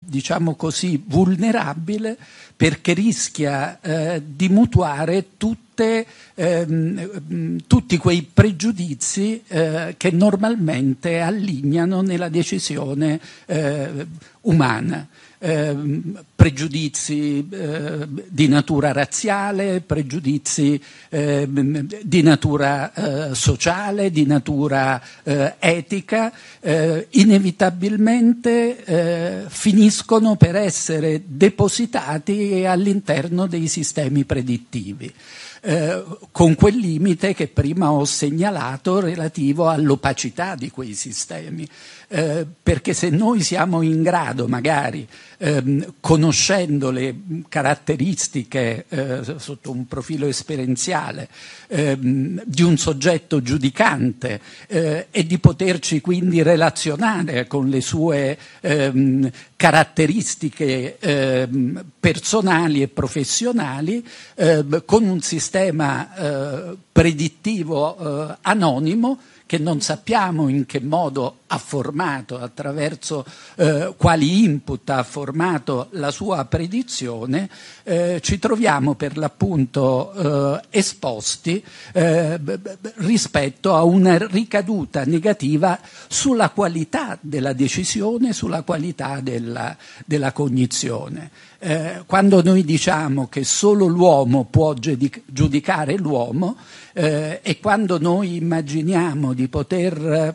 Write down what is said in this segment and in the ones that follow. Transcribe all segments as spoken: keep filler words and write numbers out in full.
diciamo così, vulnerabile, perché rischia eh, di mutuare tutte, ehm, tutti quei pregiudizi eh, che normalmente allineano nella decisione eh, umana. Eh, pregiudizi eh, di natura razziale, pregiudizi eh, di natura eh, sociale, di natura eh, etica, eh, inevitabilmente eh, finiscono per essere depositati all'interno dei sistemi predittivi. Eh, con quel limite che prima ho segnalato relativo all'opacità di quei sistemi. Eh, perché se noi siamo in grado, magari ehm, conoscendo le caratteristiche eh, sotto un profilo esperienziale ehm, di un soggetto giudicante eh, e di poterci quindi relazionare con le sue ehm, caratteristiche ehm, personali e professionali, ehm, con un sistema eh, predittivo eh, anonimo, che non sappiamo in che modo ha formato, attraverso eh, quali input ha formato la sua predizione, eh, ci troviamo per l'appunto eh, esposti eh, rispetto a una ricaduta negativa sulla qualità della decisione, sulla qualità della, della cognizione. Eh, quando noi diciamo che solo l'uomo può giudicare l'uomo, eh, e quando noi immaginiamo di poter eh,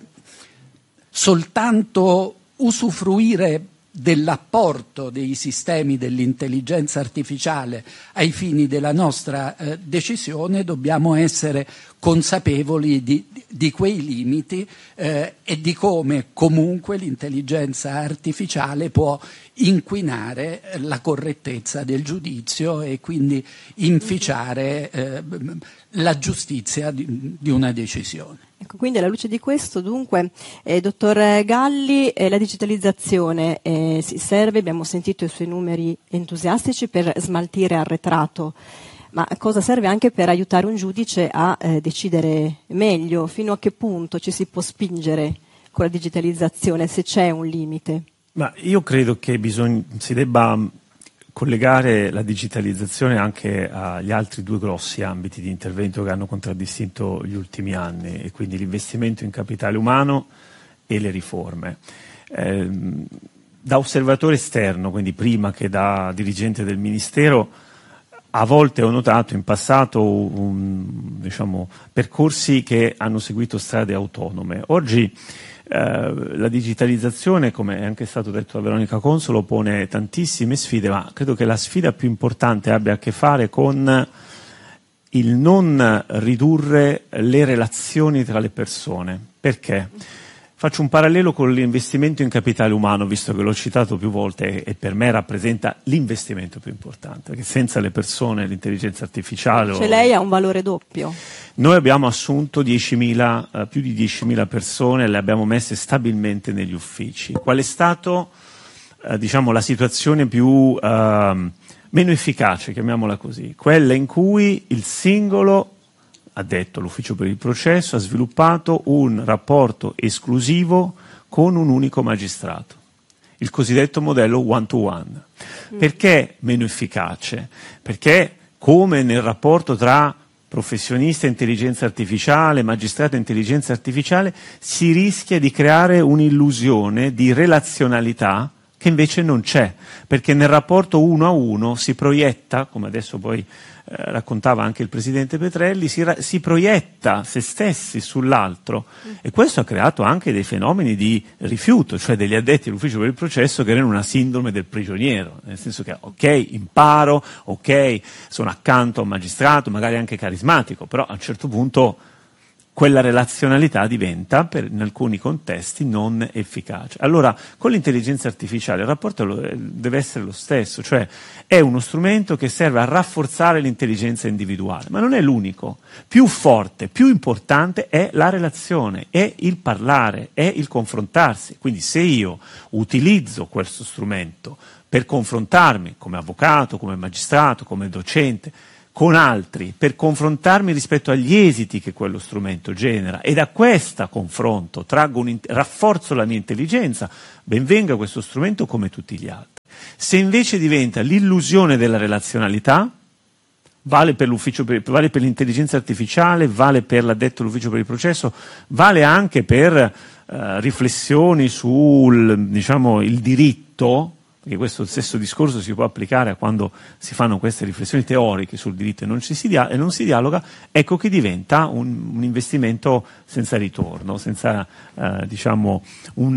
soltanto usufruire dell'apporto dei sistemi dell'intelligenza artificiale ai fini della nostra eh, decisione, dobbiamo essere consapevoli di, di quei limiti eh, e di come comunque l'intelligenza artificiale può inquinare la correttezza del giudizio e quindi inficiare eh, la giustizia di, di una decisione. Ecco, quindi alla luce di questo, dunque, eh, dottor Galli, eh, la digitalizzazione eh, si serve, abbiamo sentito i suoi numeri entusiastici, per smaltire arretrato, ma cosa serve anche per aiutare un giudice a eh, decidere meglio? Fino a che punto ci si può spingere con la digitalizzazione, se c'è un limite? Ma io credo che bisogna, si debba collegare la digitalizzazione anche agli altri due grossi ambiti di intervento che hanno contraddistinto gli ultimi anni, e quindi l'investimento in capitale umano e le riforme. Eh, da osservatore esterno, quindi prima che da dirigente del Ministero, a volte ho notato in passato un, diciamo, percorsi che hanno seguito strade autonome. Oggi Uh, la digitalizzazione, come è anche stato detto da Veronica Consolo, pone tantissime sfide, ma credo che la sfida più importante abbia a che fare con il non ridurre le relazioni tra le persone. Perché? Faccio un parallelo con l'investimento in capitale umano, visto che l'ho citato più volte e per me rappresenta l'investimento più importante, perché senza le persone l'intelligenza artificiale... Cioè lei ha un valore doppio. Noi abbiamo assunto diecimila, eh, più di diecimila persone e le abbiamo messe stabilmente negli uffici. Qual è stata eh, diciamo, la situazione più eh, meno efficace, chiamiamola così? Quella in cui il singolo, ha detto l'ufficio per il processo, ha sviluppato un rapporto esclusivo con un unico magistrato, il cosiddetto modello one to one. Mm. Perché meno efficace? Perché, come nel rapporto tra professionista intelligenza artificiale, magistrato intelligenza artificiale, si rischia di creare un'illusione di relazionalità che invece non c'è, perché nel rapporto uno a uno si proietta, come adesso poi eh, raccontava anche il presidente Petrelli, si, ra- si proietta se stessi sull'altro, mm. e questo ha creato anche dei fenomeni di rifiuto, cioè degli addetti all'ufficio per il processo che erano una sindrome del prigioniero, nel senso che ok, imparo, ok, sono accanto a un magistrato, magari anche carismatico, però a un certo punto quella relazionalità diventa, per, in alcuni contesti, non efficace. Allora, con l'intelligenza artificiale il rapporto lo, deve essere lo stesso, cioè è uno strumento che serve a rafforzare l'intelligenza individuale, ma non è l'unico. Più forte, più importante è la relazione, è il parlare, è il confrontarsi. Quindi se io utilizzo questo strumento per confrontarmi come avvocato, come magistrato, come docente, con altri, per confrontarmi rispetto agli esiti che quello strumento genera, e da questo confronto traggo un, rafforzo la mia intelligenza, ben venga questo strumento come tutti gli altri. Se invece diventa l'illusione della relazionalità, vale per l'ufficio per, vale per l'intelligenza artificiale, vale per l'addetto all'ufficio per il processo, vale anche per eh, riflessioni sul, diciamo, il diritto, perché questo stesso discorso si può applicare a quando si fanno queste riflessioni teoriche sul diritto e non, ci si, dia- e non si dialoga, ecco che diventa un, un investimento senza ritorno, senza eh, diciamo un,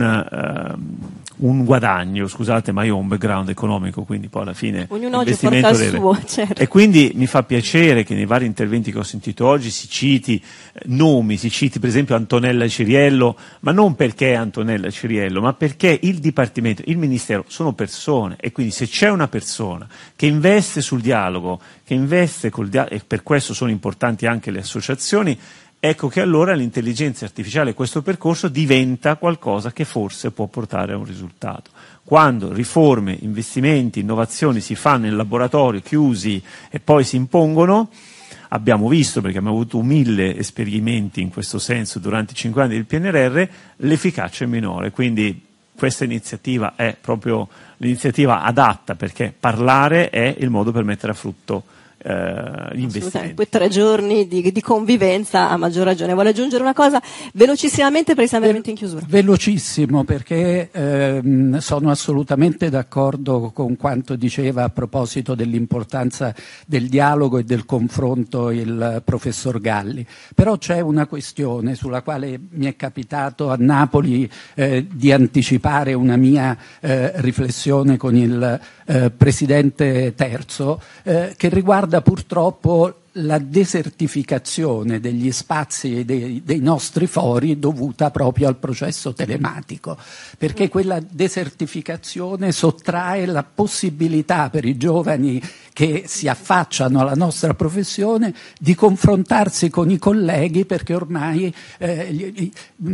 uh, un guadagno, scusate, ma io ho un background economico, quindi poi alla fine ognuno oggi porta il deve... suo, certo. E quindi mi fa piacere che nei vari interventi che ho sentito oggi si citi eh, nomi, si citi per esempio Antonella Ciriello, ma non perché Antonella Ciriello, ma perché il Dipartimento, il Ministero sono persone. Persone, e quindi se c'è una persona che investe sul dialogo, che investe col dialogo, e per questo sono importanti anche le associazioni, ecco che allora l'intelligenza artificiale, questo percorso, diventa qualcosa che forse può portare a un risultato. Quando riforme, investimenti, innovazioni si fanno in laboratorio chiusi e poi si impongono, abbiamo visto, perché abbiamo avuto mille esperimenti in questo senso durante i cinque anni del P N R R, l'efficacia è minore, quindi questa iniziativa è proprio l'iniziativa adatta, perché parlare è il modo per mettere a frutto eh, gli investimenti. Poi tre giorni di, di convivenza, a maggior ragione. Vuole aggiungere una cosa velocissimamente, perché siamo veramente in chiusura? Velocissimo, perché ehm, sono assolutamente d'accordo con quanto diceva a proposito dell'importanza del dialogo e del confronto il professor Galli. Però c'è una questione sulla quale mi è capitato a Napoli eh, di anticipare una mia eh, riflessione con il eh, Presidente Terzo, eh, che riguarda purtroppo la desertificazione degli spazi e dei, dei nostri fori dovuta proprio al processo telematico, perché quella desertificazione sottrae la possibilità per i giovani che si affacciano alla nostra professione di confrontarsi con i colleghi, perché ormai eh,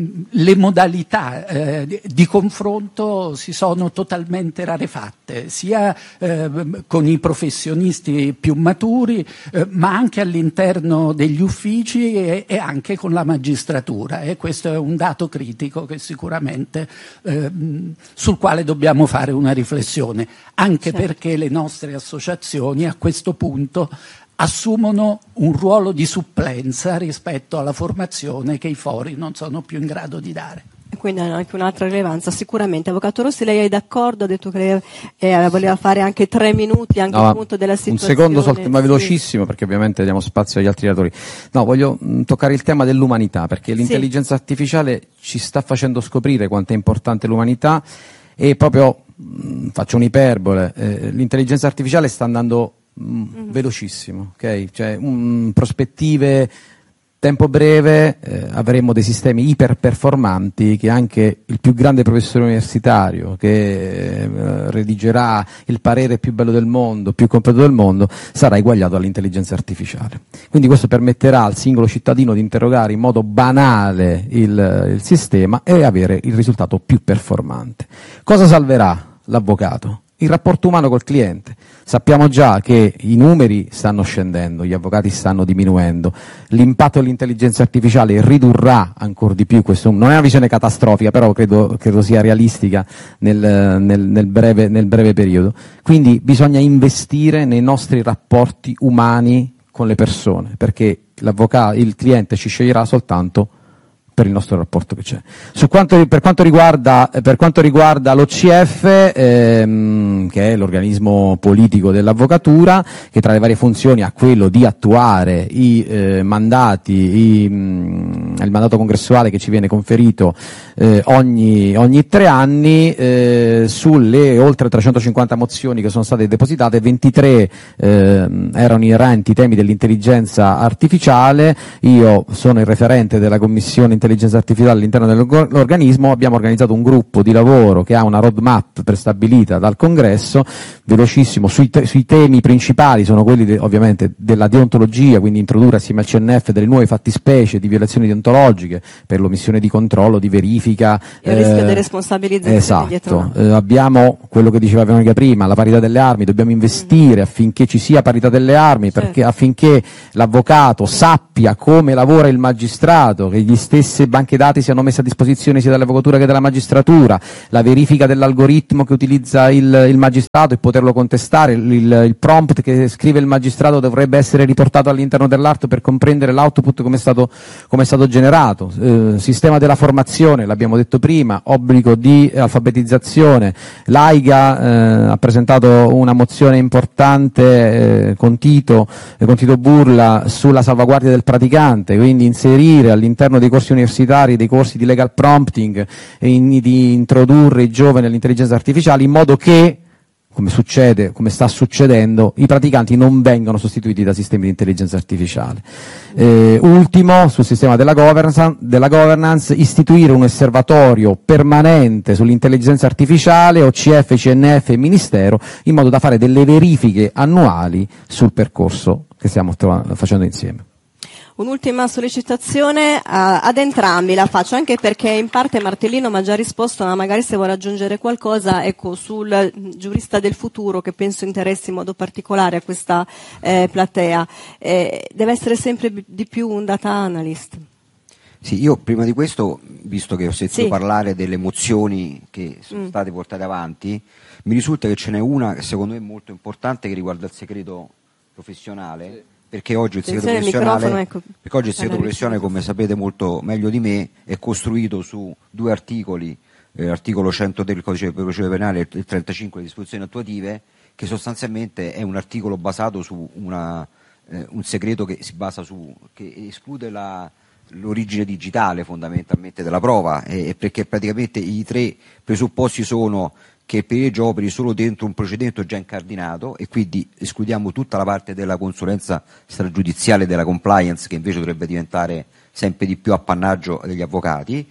le modalità eh, di confronto si sono totalmente rarefatte, sia eh, con i professionisti più maturi, eh, ma anche all'interno degli uffici e, e anche con la magistratura, e questo è un dato critico che sicuramente eh, sul quale dobbiamo fare una riflessione, anche certo. Perché le nostre associazioni a questo punto assumono un ruolo di supplenza rispetto alla formazione che i fori non sono più in grado di dare. Quindi hanno anche un'altra rilevanza, sicuramente. Avvocato Rossi, lei è d'accordo? Ha detto che eh, voleva fare anche tre minuti anche no, appunto della situazione. Un secondo, solt- ma velocissimo, perché ovviamente diamo spazio agli altri relatori. No, voglio mh, toccare il tema dell'umanità, perché l'intelligenza sì. artificiale ci sta facendo scoprire quanto è importante l'umanità, e proprio, mh, faccio un'iperbole, eh, l'intelligenza artificiale sta andando mh, mm-hmm. velocissimo, ok? Cioè, um, prospettive tempo breve eh, avremo dei sistemi iperperformanti che anche il più grande professore universitario che eh, redigerà il parere più bello del mondo, più completo del mondo, sarà eguagliato dall'intelligenza artificiale. Quindi questo permetterà al singolo cittadino di interrogare in modo banale il, il sistema e avere il risultato più performante. Cosa salverà l'avvocato? Il rapporto umano col cliente. Sappiamo già che i numeri stanno scendendo, gli avvocati stanno diminuendo, l'impatto dell'intelligenza artificiale ridurrà ancora di più, questo non è una visione catastrofica, però credo, credo sia realistica nel, nel, nel, breve, nel breve periodo. Quindi bisogna investire nei nostri rapporti umani con le persone, perché l'avvocato, il cliente ci sceglierà soltanto per il nostro rapporto che c'è. Su quanto, per quanto riguarda, per quanto riguarda l'O C F, ehm, che è l'organismo politico dell'avvocatura, che tra le varie funzioni ha quello di attuare i eh, mandati, i, mh, il mandato congressuale che ci viene conferito eh, ogni, ogni tre anni, eh, sulle oltre trecentocinquanta mozioni che sono state depositate, ventitré eh, erano inerenti ai temi dell'intelligenza artificiale. Io sono il referente della commissione intelligenza artificiale all'interno dell'organismo. Abbiamo organizzato un gruppo di lavoro che ha una roadmap prestabilita dal Congresso, velocissimo, sui, te- sui temi principali sono quelli de- ovviamente della deontologia, quindi introdurre assieme al C N F delle nuove fattispecie di violazioni deontologiche deontologiche, per l'omissione di controllo, di verifica. Il eh, rischio di responsabilizzazione esatto. dietro. Eh, abbiamo quello che diceva Veronica prima, la parità delle armi, dobbiamo investire mm. affinché ci sia parità delle armi, certo. perché affinché l'avvocato sappia come lavora il magistrato, che gli stesse banche dati siano messe a disposizione sia dall'avvocatura che dalla magistratura, la verifica dell'algoritmo che utilizza il, il magistrato e poterlo contestare, il, il prompt che scrive il magistrato dovrebbe essere riportato all'interno dell'atto per comprendere l'output come è stato, come è stato generato, eh, sistema della formazione, l'abbiamo detto prima, obbligo di alfabetizzazione, l'AIGA eh, ha presentato una mozione importante eh, con Tito, eh, con Tito Burla sulla salvaguardia del praticante, quindi inserire all'interno dei corsi universitari dei corsi di legal prompting e in, di introdurre i giovani all'intelligenza artificiale in modo che, come succede, come sta succedendo, i praticanti non vengano sostituiti da sistemi di intelligenza artificiale. Eh, ultimo, sul sistema della governance, della governance, istituire un osservatorio permanente sull'intelligenza artificiale, O C F, C N F e Ministero, in modo da fare delle verifiche annuali sul percorso che stiamo facendo insieme. Un'ultima sollecitazione uh, ad entrambi, la faccio anche perché in parte Martellino mi ha già risposto, ma magari se vuole aggiungere qualcosa, ecco, sul giurista del futuro, che penso interessi in modo particolare a questa eh, platea, eh, deve essere sempre di più un data analyst. Sì, io prima di questo, visto che ho sentito sì. parlare delle mozioni che sono mm. state portate avanti, mi risulta che ce n'è una che secondo me è molto importante, che riguarda il segreto professionale. Sì. Perché oggi il segreto professionale, ecco, perché oggi il segreto professionale, come sapete molto meglio di me, è costruito su due articoli, eh, l'articolo cento del codice procedura penale e il trentacinque delle disposizioni attuative, che sostanzialmente è un articolo basato su una, eh, un segreto che si basa su, che esclude la, l'origine digitale fondamentalmente della prova, e, e perché praticamente i tre presupposti sono che il privilegio operi solo dentro un procedimento già incardinato, e quindi escludiamo tutta la parte della consulenza stragiudiziale, della compliance, che invece dovrebbe diventare sempre di più appannaggio degli avvocati,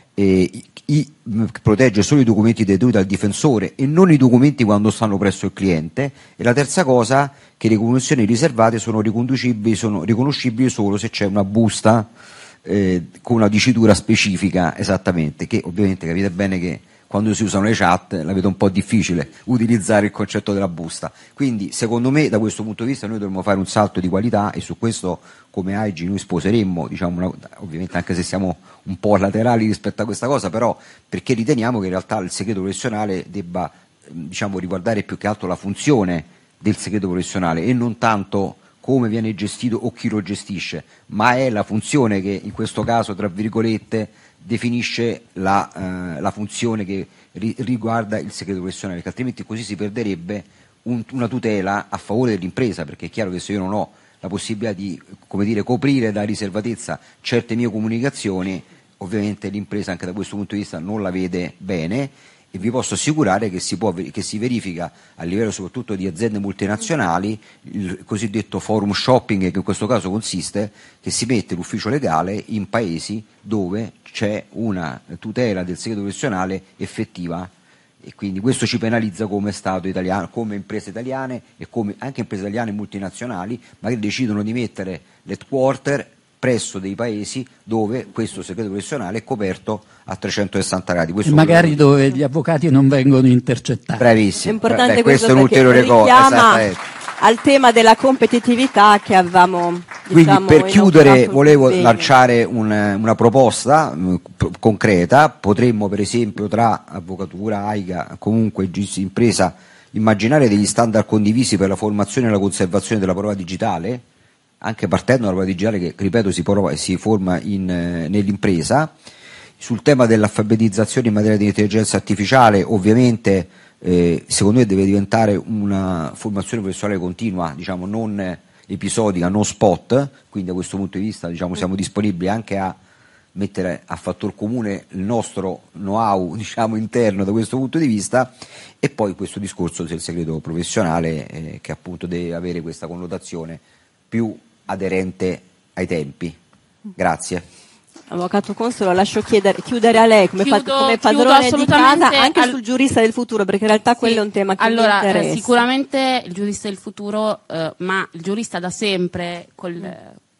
e i, protegge solo i documenti detenuti dal difensore e non i documenti quando stanno presso il cliente, e la terza cosa, che le comunicazioni riservate sono riconducibili, sono riconoscibili solo se c'è una busta eh, con una dicitura specifica esattamente, che ovviamente capite bene che quando si usano le chat la vedo un po' difficile utilizzare il concetto della busta. Quindi secondo me da questo punto di vista noi dovremmo fare un salto di qualità, e su questo come A I G noi sposeremmo, diciamo una, ovviamente anche se siamo un po' laterali rispetto a questa cosa, però perché riteniamo che in realtà il segreto professionale debba diciamo riguardare più che altro la funzione del segreto professionale e non tanto come viene gestito o chi lo gestisce, ma è la funzione che in questo caso, tra virgolette, definisce la, eh, la funzione che ri- riguarda il segreto professionale, perché altrimenti così si perderebbe un, una tutela a favore dell'impresa, perché è chiaro che se io non ho la possibilità di, come dire, coprire da riservatezza certe mie comunicazioni, ovviamente l'impresa anche da questo punto di vista non la vede bene, e vi posso assicurare che si, può, che si verifica a livello soprattutto di aziende multinazionali il cosiddetto forum shopping, che in questo caso consiste che si mette l'ufficio legale in paesi dove c'è una tutela del segreto professionale effettiva, e quindi questo ci penalizza come Stato italiano, come imprese italiane e come anche imprese italiane multinazionali, ma che decidono di mettere l'headquarter presso dei paesi dove questo segreto professionale è coperto a trecentosessanta gradi. Questo magari dove gli avvocati non vengono intercettati. Bravissimo. È importante Beh, questo, questo è un'ulteriore cosa. Al tema della competitività che avevamo, diciamo, quindi per chiudere volevo bene. lanciare un, una proposta mh, concreta. Potremmo per esempio tra avvocatura, AIGA, comunque impresa, immaginare degli standard condivisi per la formazione e la conservazione della prova digitale, anche partendo dalla prova digitale che, ripeto, si, prova, si forma in, eh, nell'impresa. Sul tema dell'alfabetizzazione in materia di intelligenza artificiale, ovviamente eh, secondo me deve diventare una formazione professionale continua, diciamo non episodica, non spot, quindi da questo punto di vista diciamo, siamo disponibili anche a mettere a fattor comune il nostro know-how diciamo, interno da questo punto di vista, e poi questo discorso del segreto professionale eh, che appunto deve avere questa connotazione più aderente ai tempi. Grazie. Avvocato Consolo, lascio chiedere, chiudere a lei come, chiudo, fa, come padrone di casa anche al... sul giurista del futuro, perché in realtà sì, quello è un tema che allora, mi interessa. Sicuramente il giurista del futuro, eh, ma il giurista da sempre col,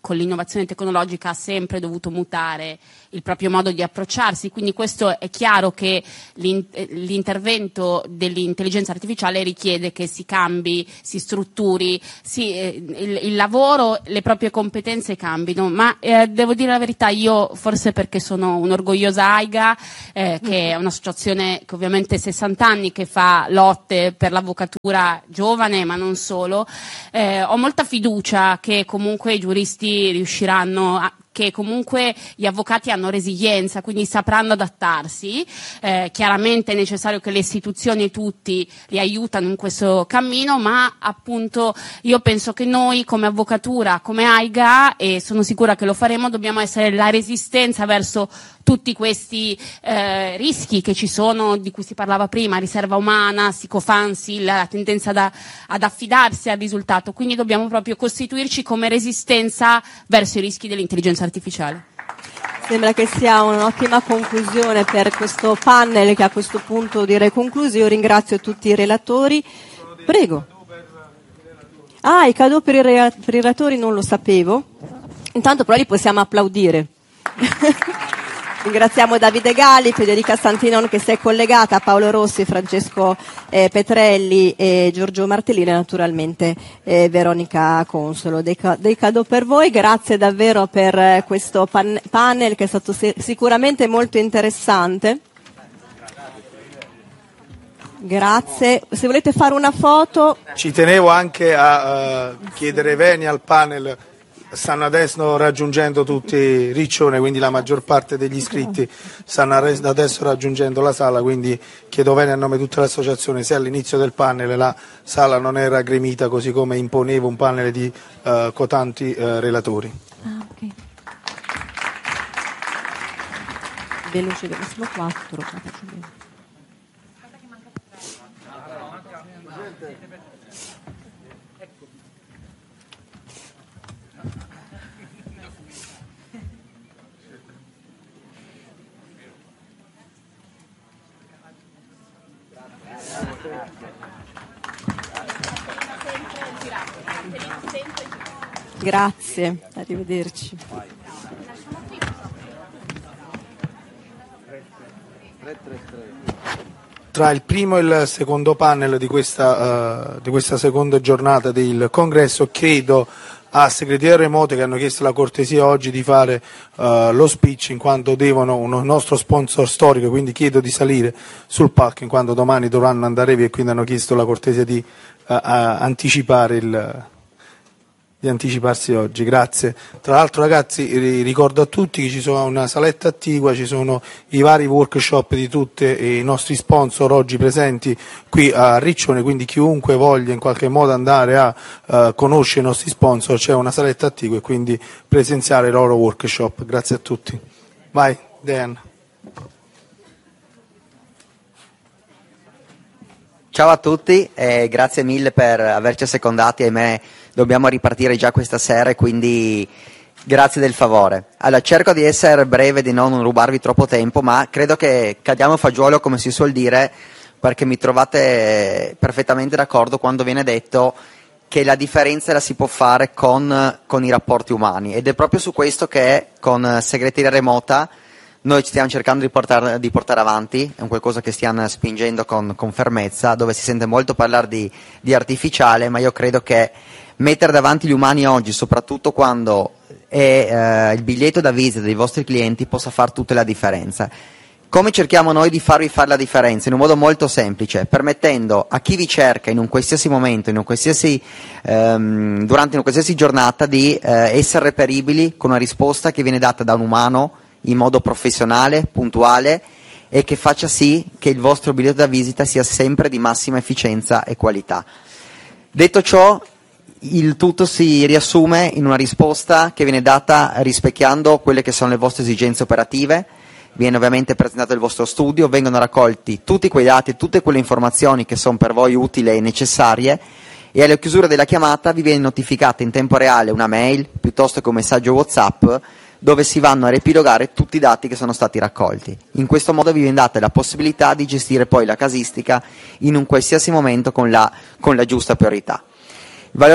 con l'innovazione tecnologica ha sempre dovuto mutare il proprio modo di approcciarsi, quindi questo è chiaro che l'intervento dell'intelligenza artificiale richiede che si cambi, si strutturi, si, eh, il, il lavoro, le proprie competenze cambino, ma eh, devo dire la verità, io forse perché sono un'orgogliosa AIGA, eh, che è un'associazione che ovviamente ha sessanta anni, che fa lotte per l'avvocatura giovane ma non solo, eh, ho molta fiducia che comunque i giuristi riusciranno a, che comunque gli avvocati hanno resilienza, quindi sapranno adattarsi. Eh, chiaramente è necessario che le istituzioni tutti li aiutano in questo cammino, ma appunto io penso che noi come avvocatura, come AIGA, e sono sicura che lo faremo, dobbiamo essere la resistenza verso tutti questi eh, rischi che ci sono, di cui si parlava prima, riserva umana, sicofansi, la tendenza da, ad affidarsi al risultato, quindi dobbiamo proprio costituirci come resistenza verso i rischi dell'intelligenza artificiale. Sembra che sia un'ottima conclusione per questo panel, che a questo punto direi concluso. Io ringrazio tutti i relatori. Prego. Ah, i cadeau per i, re- per i relatori non lo sapevo. Intanto però li possiamo applaudire. Ringraziamo Davide Galli, Federica Santinon che si è collegata, Paolo Rossi, Francesco eh, Petrelli e Giorgio Martellini e naturalmente eh, Veronica Consolo. Dei, dei cadeau per voi, grazie davvero per eh, questo pan- panel che è stato si- sicuramente molto interessante. Grazie. Se volete fare una foto. Ci tenevo anche a uh, chiedere venia al panel. Stanno adesso raggiungendo tutti Riccione, quindi la maggior parte degli iscritti stanno adesso raggiungendo la sala, quindi chiedo bene a nome di tutta l'associazione se all'inizio del panel la sala non era gremita così come imponeva un panel di uh, cotanti uh, relatori. Ah, ok. Veloce, sono quattro. Grazie, arrivederci. Tra il primo e il secondo panel di questa, uh, di questa seconda giornata del congresso chiedo a segreterie remote che hanno chiesto la cortesia oggi di fare uh, lo speech in quanto devono un nostro sponsor storico, quindi chiedo di salire sul palco in quanto domani dovranno andare via e quindi hanno chiesto la cortesia di uh, uh, anticipare il di anticiparsi oggi, grazie. Tra l'altro ragazzi ricordo a tutti che ci sono una saletta attigua, ci sono i vari workshop di tutti i nostri sponsor oggi presenti qui a Riccione, quindi chiunque voglia in qualche modo andare a uh, conoscere i nostri sponsor c'è una saletta attigua e quindi presenziare i loro workshop. Grazie a tutti. Vai, Dan. Ciao a tutti e grazie mille per averci assecondati, ahimè dobbiamo ripartire già questa sera e quindi grazie del favore. Allora cerco di essere breve, di non rubarvi troppo tempo, ma credo che cadiamo a fagiolo come si suol dire, perché mi trovate perfettamente d'accordo quando viene detto che la differenza la si può fare con, con i rapporti umani ed è proprio su questo che con segreteria remota noi ci stiamo cercando di portare, di portare avanti, è un qualcosa che stiamo spingendo con, con fermezza, dove si sente molto parlare di, di artificiale, ma io credo che mettere davanti gli umani oggi, soprattutto quando è eh, il biglietto da visita dei vostri clienti, possa fare tutta la differenza. Come cerchiamo noi di farvi fare la differenza? In un modo molto semplice, permettendo a chi vi cerca in un qualsiasi momento, in un qualsiasi, ehm, durante una qualsiasi giornata, di eh, essere reperibili con una risposta che viene data da un umano, in modo professionale, puntuale e che faccia sì che il vostro biglietto da visita sia sempre di massima efficienza e qualità. Detto ciò, il tutto si riassume in una risposta che viene data rispecchiando quelle che sono le vostre esigenze operative, viene ovviamente presentato il vostro studio, vengono raccolti tutti quei dati, tutte quelle informazioni che sono per voi utili e necessarie e alla chiusura della chiamata vi viene notificata in tempo reale una mail piuttosto che un messaggio WhatsApp dove si vanno a riepilogare tutti i dati che sono stati raccolti. In questo modo vi viene data la possibilità di gestire poi la casistica in un qualsiasi momento con la, con la giusta priorità. Il valore aggiunto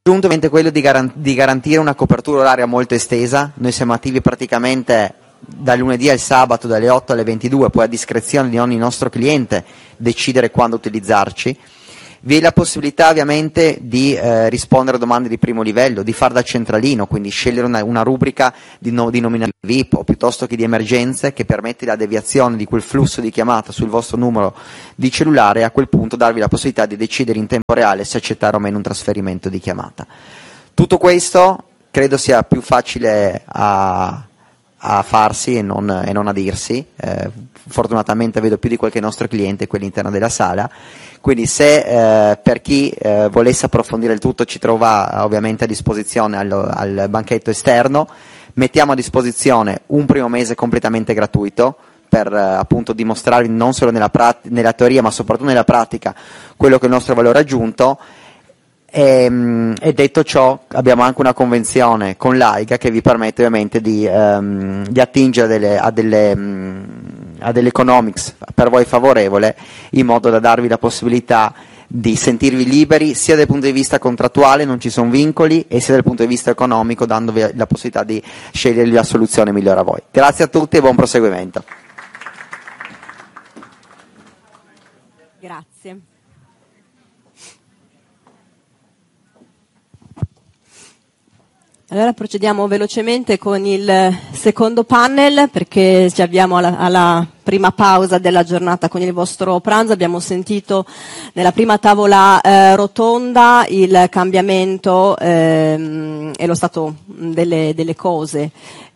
punto è quello di, garan- di garantire una copertura oraria molto estesa. Noi siamo attivi praticamente dal lunedì al sabato dalle otto alle ventidue, poi a discrezione di ogni nostro cliente decidere quando utilizzarci. Vi è la possibilità ovviamente di eh, rispondere a domande di primo livello, di far da centralino, quindi scegliere una, una rubrica di, no, di nominativi V I P o piuttosto che di emergenze che permette la deviazione di quel flusso di chiamata sul vostro numero di cellulare e a quel punto darvi la possibilità di decidere in tempo reale se accettare o meno un trasferimento di chiamata. Tutto questo credo sia più facile a a farsi e non, e non a dirsi. Eh, fortunatamente vedo più di qualche nostro cliente qui all'interno della sala, quindi se eh, per chi eh, volesse approfondire il tutto ci trova ovviamente a disposizione al, al banchetto esterno. Mettiamo a disposizione un primo mese completamente gratuito per eh, appunto dimostrarvi non solo nella, prat- nella teoria ma soprattutto nella pratica quello che è il nostro valore aggiunto. E, e detto ciò, abbiamo anche una convenzione con l'A I G A che vi permette ovviamente di, um, di attingere delle, a, delle, um, a delle economics per voi favorevole, in modo da darvi la possibilità di sentirvi liberi sia dal punto di vista contrattuale, non ci sono vincoli, e sia dal punto di vista economico, dandovi la possibilità di scegliere la soluzione migliore a voi. Grazie a tutti e buon proseguimento. Grazie. Allora procediamo velocemente con il secondo panel, perché ci avviamo alla, alla prima pausa della giornata con il vostro pranzo. Abbiamo sentito nella prima tavola eh, rotonda il cambiamento ehm, e lo stato delle, delle cose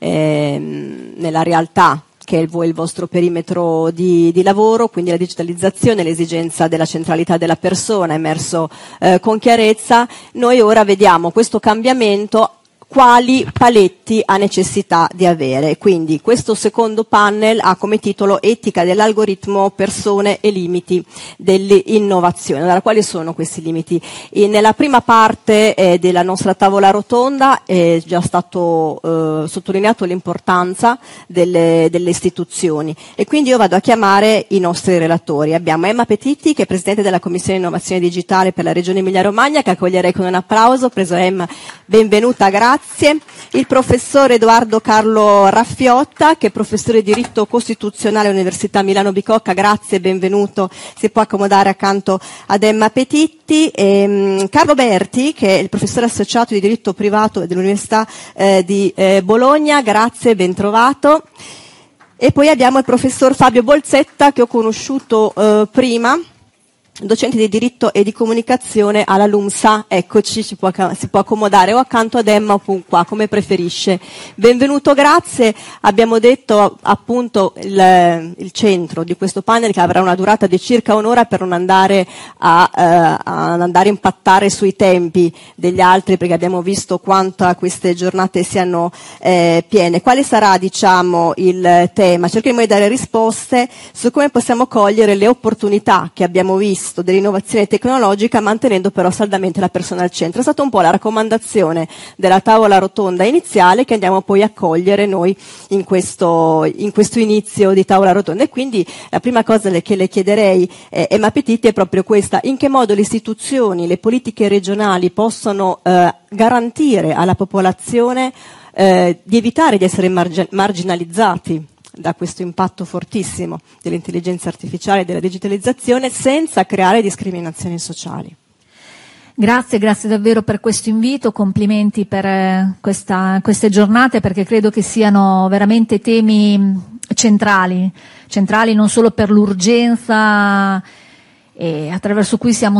ehm, nella realtà che è il vostro perimetro di, di lavoro, quindi la digitalizzazione, l'esigenza della centralità della persona emerso eh, con chiarezza. Noi ora vediamo questo cambiamento, quali paletti ha necessità di avere. Quindi questo secondo panel ha come titolo Etica dell'algoritmo, persone e limiti dell'innovazione. Allora, quali sono questi limiti? E nella prima parte eh, della nostra tavola rotonda è già stato eh, sottolineato l'importanza delle, delle istituzioni, e quindi io vado a chiamare i nostri relatori. Abbiamo Emma Petitti, che è Presidente della Commissione Innovazione Digitale per la Regione Emilia-Romagna, che accoglierei con un applauso. Preso Emma, benvenuta, grazie. Il professor Edoardo Carlo Raffiotta, che è professore di diritto costituzionale all'Università Milano Bicocca, grazie, benvenuto, si può accomodare accanto ad Emma Petitti. E, um, Carlo Berti, che è il professore associato di diritto privato dell'Università eh, di eh, Bologna, grazie, ben trovato. E poi abbiamo il professor Fabio Bolzetta, che ho conosciuto eh, prima, docente di diritto e di comunicazione alla LUMSA. Eccoci, si può, si può accomodare o accanto ad Emma o qua, come preferisce. Benvenuto, grazie. Abbiamo detto appunto il, il centro di questo panel che avrà una durata di circa un'ora, per non andare a, eh, a andare a impattare sui tempi degli altri, perché abbiamo visto quanto queste giornate siano eh, piene. Quale sarà, diciamo, il tema? Cercheremo di dare risposte su come possiamo cogliere le opportunità che abbiamo visto dell'innovazione tecnologica, mantenendo però saldamente la persona al centro. È stata un po' la raccomandazione della tavola rotonda iniziale, che andiamo poi a cogliere noi in questo, in questo inizio di tavola rotonda. E quindi la prima cosa che le chiederei, eh, Emma Petitti, è proprio questa: in che modo le istituzioni, le politiche regionali possono eh, garantire alla popolazione eh, di evitare di essere margi- marginalizzati da questo impatto fortissimo dell'intelligenza artificiale e della digitalizzazione, senza creare discriminazioni sociali. Grazie, grazie davvero per questo invito, complimenti per eh, questa, queste giornate, perché credo che siano veramente temi centrali, centrali non solo per l'urgenza e attraverso cui siamo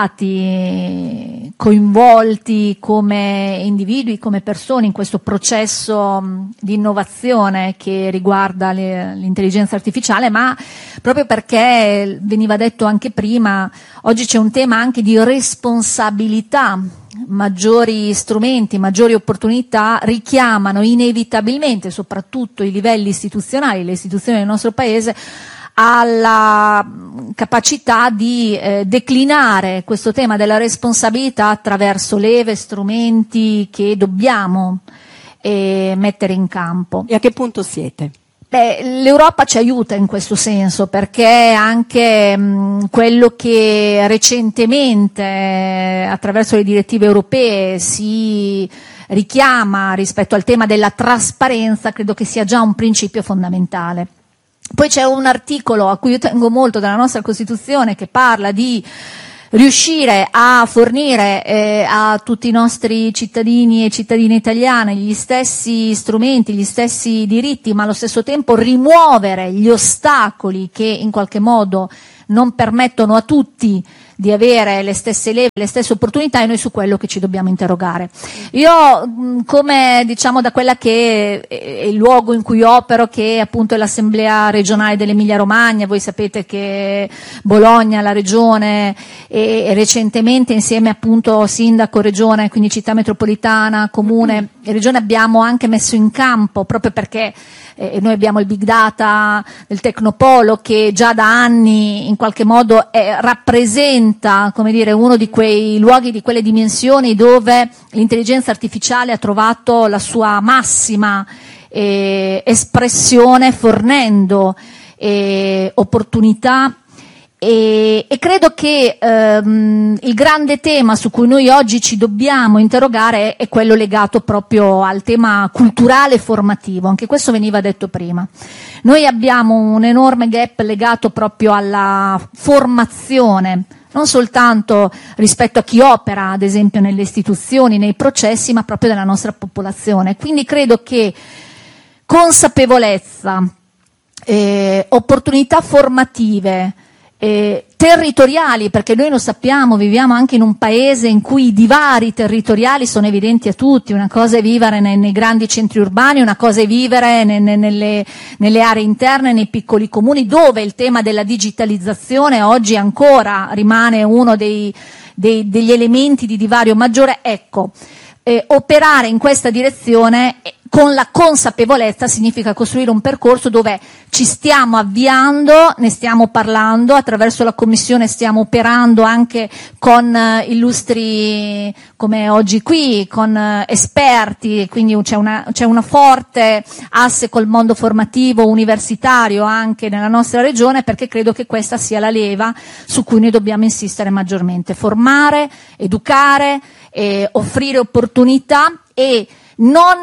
stati coinvolti come individui, come persone in questo processo di innovazione che riguarda le, l'intelligenza artificiale, ma proprio perché, veniva detto anche prima, oggi c'è un tema anche di responsabilità. Maggiori strumenti, maggiori opportunità richiamano inevitabilmente, soprattutto i livelli istituzionali, le istituzioni del nostro Paese, alla capacità di eh, declinare questo tema della responsabilità attraverso leve, strumenti che dobbiamo eh, mettere in campo. E a che punto siete? Beh, l'Europa ci aiuta in questo senso, perché anche mh, quello che recentemente eh, attraverso le direttive europee si richiama rispetto al tema della trasparenza, credo che sia già un principio fondamentale. Poi c'è un articolo a cui io tengo molto della nostra Costituzione che parla di riuscire a fornire eh, a tutti i nostri cittadini e cittadine italiane gli stessi strumenti, gli stessi diritti, ma allo stesso tempo rimuovere gli ostacoli che in qualche modo non permettono a tutti di avere le stesse leve, le stesse opportunità, e noi su quello che ci dobbiamo interrogare. Io, come diciamo da quella che è il luogo in cui opero, che appunto è l'Assemblea regionale dell'Emilia Romagna, voi sapete che Bologna, la regione, e recentemente insieme appunto sindaco, regione, quindi città metropolitana, comune e regione, abbiamo anche messo in campo, proprio perché e noi abbiamo il big data del Tecnopolo, che già da anni in qualche modo è, rappresenta, come dire, uno di quei luoghi, di quelle dimensioni dove l'intelligenza artificiale ha trovato la sua massima eh, espressione, fornendo eh, opportunità. E, e credo che ehm, il grande tema su cui noi oggi ci dobbiamo interrogare è, è quello legato proprio al tema culturale e formativo. Anche questo veniva detto prima. Noi abbiamo un enorme gap legato proprio alla formazione, non soltanto rispetto a chi opera, ad esempio, nelle istituzioni, nei processi, ma proprio della nostra popolazione. Quindi credo che consapevolezza, eh, opportunità formative, Eh, territoriali, perché noi lo sappiamo, viviamo anche in un paese in cui i divari territoriali sono evidenti a tutti. Una cosa è vivere nei, nei grandi centri urbani, una cosa è vivere ne, ne, nelle, nelle aree interne, nei piccoli comuni, dove il tema della digitalizzazione oggi ancora rimane uno dei, dei, degli elementi di divario maggiore. Ecco, eh, operare in questa direzione con la consapevolezza significa costruire un percorso dove ci stiamo avviando, ne stiamo parlando, attraverso la Commissione stiamo operando anche con uh, illustri come oggi qui, con uh, esperti, quindi c'è una, c'è una forte asse col mondo formativo universitario anche nella nostra regione, perché credo che questa sia la leva su cui noi dobbiamo insistere maggiormente: formare, educare, eh, offrire opportunità e non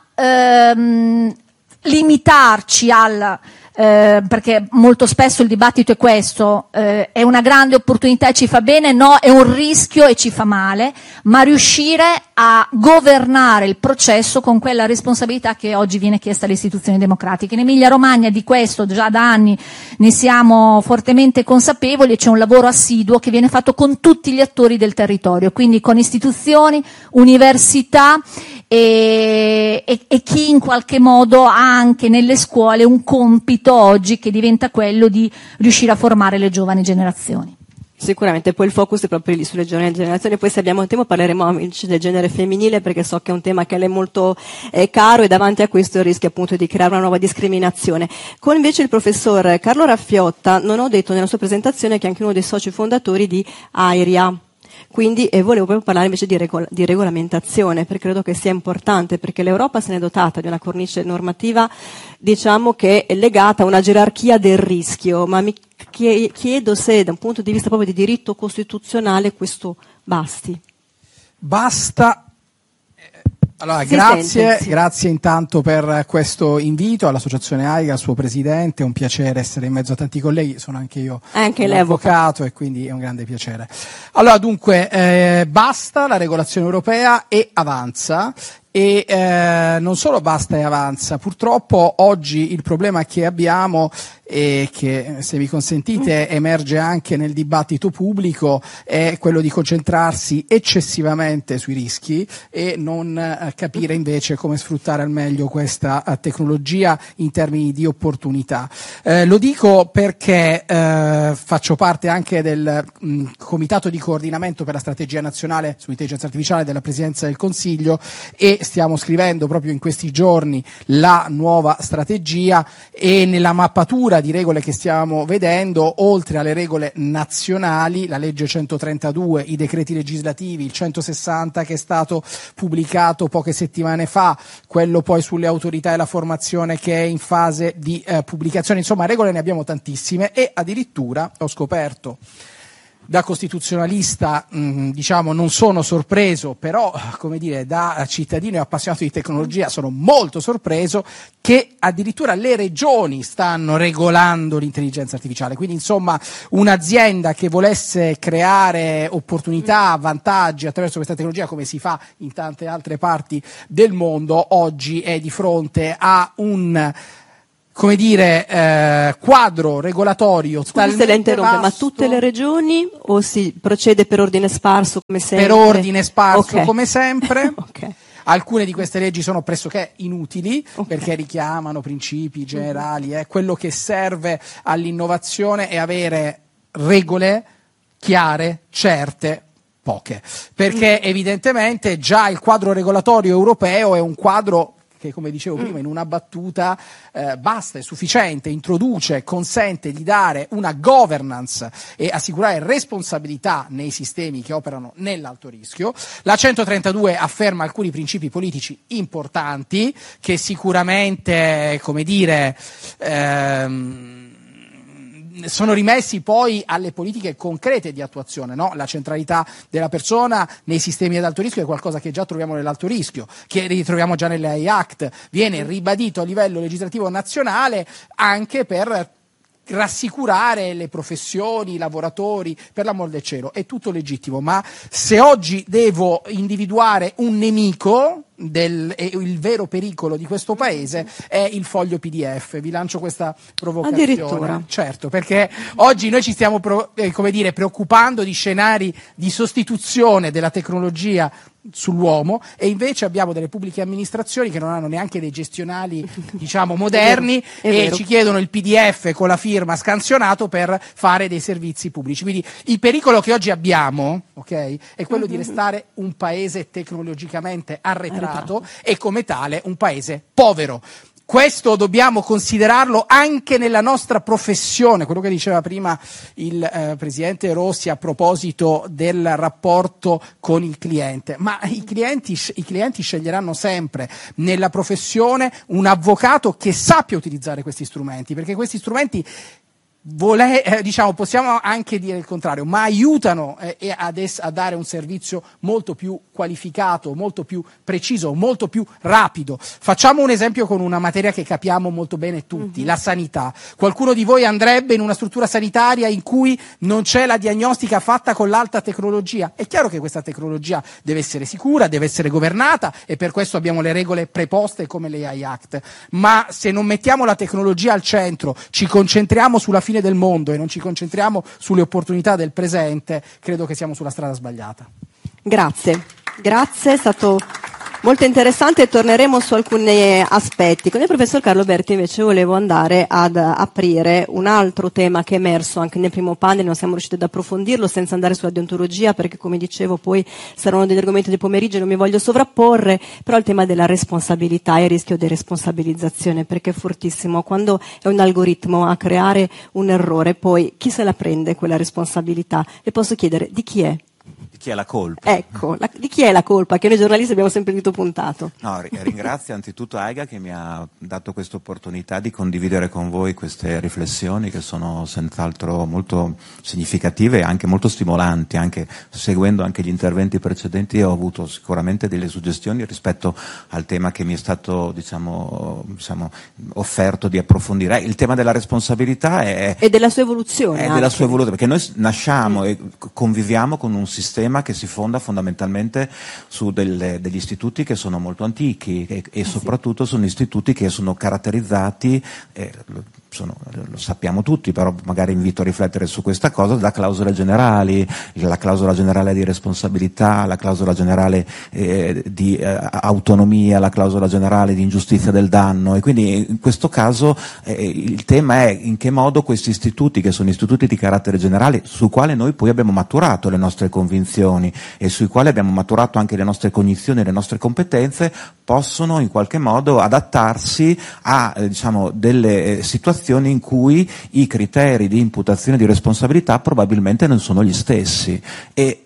ehm, limitarci al Eh, perché molto spesso il dibattito è questo, eh, è una grande opportunità e ci fa bene, no, è un rischio e ci fa male, ma riuscire a governare il processo con quella responsabilità che oggi viene chiesta alle istituzioni democratiche. In Emilia Romagna di questo già da anni ne siamo fortemente consapevoli, e c'è un lavoro assiduo che viene fatto con tutti gli attori del territorio, quindi con istituzioni, università e, e, e chi in qualche modo ha anche nelle scuole un compito oggi che diventa quello di riuscire a formare le giovani generazioni. Sicuramente, poi il focus è proprio lì sulle giovani generazioni. Poi se abbiamo tempo parleremo invece del genere femminile, perché so che è un tema che a lei è molto eh, caro, e davanti a questo il rischio appunto di creare una nuova discriminazione. Con invece il professor Carlo Raffiotta, non ho detto nella sua presentazione che è anche uno dei soci fondatori di AIRIA. Quindi eh, volevo proprio parlare invece di, regol- di regolamentazione, perché credo che sia importante, perché l'Europa se n'è dotata di una cornice normativa, diciamo, che è legata a una gerarchia del rischio, ma mi chiedo se da un punto di vista proprio di diritto costituzionale questo basti. Basta. Allora, Si grazie, sente, sì. grazie intanto per questo invito all'Associazione AIRIA, al suo presidente. È un piacere essere in mezzo a tanti colleghi, sono anche io anche un avvocato e quindi è un grande piacere. Allora, dunque, eh, basta la regolazione europea e avanza. E eh, non solo basta e avanza, purtroppo oggi il problema che abbiamo, e che se mi consentite emerge anche nel dibattito pubblico, è quello di concentrarsi eccessivamente sui rischi e non eh, capire invece come sfruttare al meglio questa eh, tecnologia in termini di opportunità. Eh, lo dico perché eh, faccio parte anche del mh, Comitato di coordinamento per la strategia nazionale sull'intelligenza artificiale della Presidenza del Consiglio, e stiamo scrivendo proprio in questi giorni la nuova strategia, e nella mappatura di regole che stiamo vedendo, oltre alle regole nazionali, la legge centotrentadue, i decreti legislativi, il centosessanta che è stato pubblicato poche settimane fa, quello poi sulle autorità e la formazione che è in fase di eh, pubblicazione, insomma regole ne abbiamo tantissime, e addirittura ho scoperto, da costituzionalista mh, diciamo non sono sorpreso, però come dire, da cittadino e appassionato di tecnologia sono molto sorpreso che addirittura le regioni stanno regolando l'intelligenza artificiale. Quindi insomma un'azienda che volesse creare opportunità, vantaggi attraverso questa tecnologia, come si fa in tante altre parti del mondo, oggi è di fronte a un, come dire, eh, quadro regolatorio Scusi se la interrompe, ma tutte le regioni o si procede per ordine sparso come sempre? Per ordine sparso okay. come sempre. Okay. Alcune di queste leggi sono pressoché inutili, okay. perché richiamano principi generali. Eh. Quello che serve all'innovazione è avere regole chiare, certe, poche, perché mm. evidentemente già il quadro regolatorio europeo è un quadro che, come dicevo prima, in una battuta eh, basta, è sufficiente, introduce, consente di dare una governance e assicurare responsabilità nei sistemi che operano nell'alto rischio. La centotrentadue afferma alcuni principi politici importanti che sicuramente, come dire, ehm, sono rimessi poi alle politiche concrete di attuazione, no? La centralità della persona nei sistemi ad alto rischio è qualcosa che già troviamo nell'alto rischio, che ritroviamo già nell'A I Act, viene ribadito a livello legislativo nazionale anche per rassicurare le professioni, i lavoratori, per l'amor del cielo, è tutto legittimo, ma se oggi devo individuare un nemico del, e il vero pericolo di questo paese è il foglio P D F. Vi lancio questa provocazione. Addirittura. Certo, perché oggi noi ci stiamo pro, eh, come dire, preoccupando di scenari di sostituzione della tecnologia sull'uomo, e invece abbiamo delle pubbliche amministrazioni che non hanno neanche dei gestionali diciamo moderni è vero, è e vero. ci chiedono il P D F con la firma scansionato per fare dei servizi pubblici. Quindi il pericolo che oggi abbiamo, ok, è quello di restare un paese tecnologicamente arretrato, arretrato e come tale un paese povero. Questo dobbiamo considerarlo anche nella nostra professione, quello che diceva prima il eh, Presidente Rossi a proposito del rapporto con il cliente. Ma i clienti, i clienti sceglieranno sempre nella professione un avvocato che sappia utilizzare questi strumenti, perché questi strumenti Vole, eh, diciamo, possiamo anche dire il contrario, ma aiutano eh, ad es- a dare un servizio molto più qualificato, molto più preciso, molto più rapido. Facciamo un esempio con una materia che capiamo molto bene tutti, mm-hmm. la sanità. Qualcuno di voi andrebbe in una struttura sanitaria in cui non c'è la diagnostica fatta con l'alta tecnologia? È chiaro che questa tecnologia deve essere sicura, deve essere governata, e per questo abbiamo le regole preposte come l'A I Act. Ma se non mettiamo la tecnologia al centro, ci concentriamo sulla fine del mondo e non ci concentriamo sulle opportunità del presente, credo che siamo sulla strada sbagliata. Grazie, grazie, è stato molto interessante e torneremo su alcuni aspetti. Con il professor Carlo Berti invece volevo andare ad aprire un altro tema che è emerso anche nel primo panel, non siamo riusciti ad approfondirlo senza andare sulla deontologia, perché come dicevo poi saranno degli argomenti del pomeriggio e non mi voglio sovrapporre, però il tema della responsabilità e il rischio di responsabilizzazione, perché è fortissimo. Quando è un algoritmo a creare un errore, poi chi se la prende quella responsabilità? Le posso chiedere di chi è? Chi è la colpa? Ecco, la, di chi è la colpa? Che noi giornalisti abbiamo sempre dito puntato. No, ringrazio anzitutto Aiga che mi ha dato questa opportunità di condividere con voi queste riflessioni che sono senz'altro molto significative e anche molto stimolanti. Anche seguendo anche gli interventi precedenti ho avuto sicuramente delle suggestioni rispetto al tema che mi è stato diciamo, diciamo offerto di approfondire. Il tema della responsabilità è e della sua evoluzione. È anche. della sua evoluzione, perché noi nasciamo mm. e conviviamo con un sistema che si fonda fondamentalmente su delle, degli istituti che sono molto antichi e, e soprattutto sono istituti che sono caratterizzati, eh, sono, lo sappiamo tutti, però magari invito a riflettere su questa cosa, da clausole generali, la clausola generale di responsabilità, la clausola generale eh, di eh, autonomia, la clausola generale di ingiustizia del danno, e quindi in questo caso eh, il tema è in che modo questi istituti, che sono istituti di carattere generale, su quale noi poi abbiamo maturato le nostre convinzioni e sui quali abbiamo maturato anche le nostre cognizioni e le nostre competenze, possono in qualche modo adattarsi a eh, diciamo delle eh, situazioni in cui i criteri di imputazione di responsabilità probabilmente non sono gli stessi, e,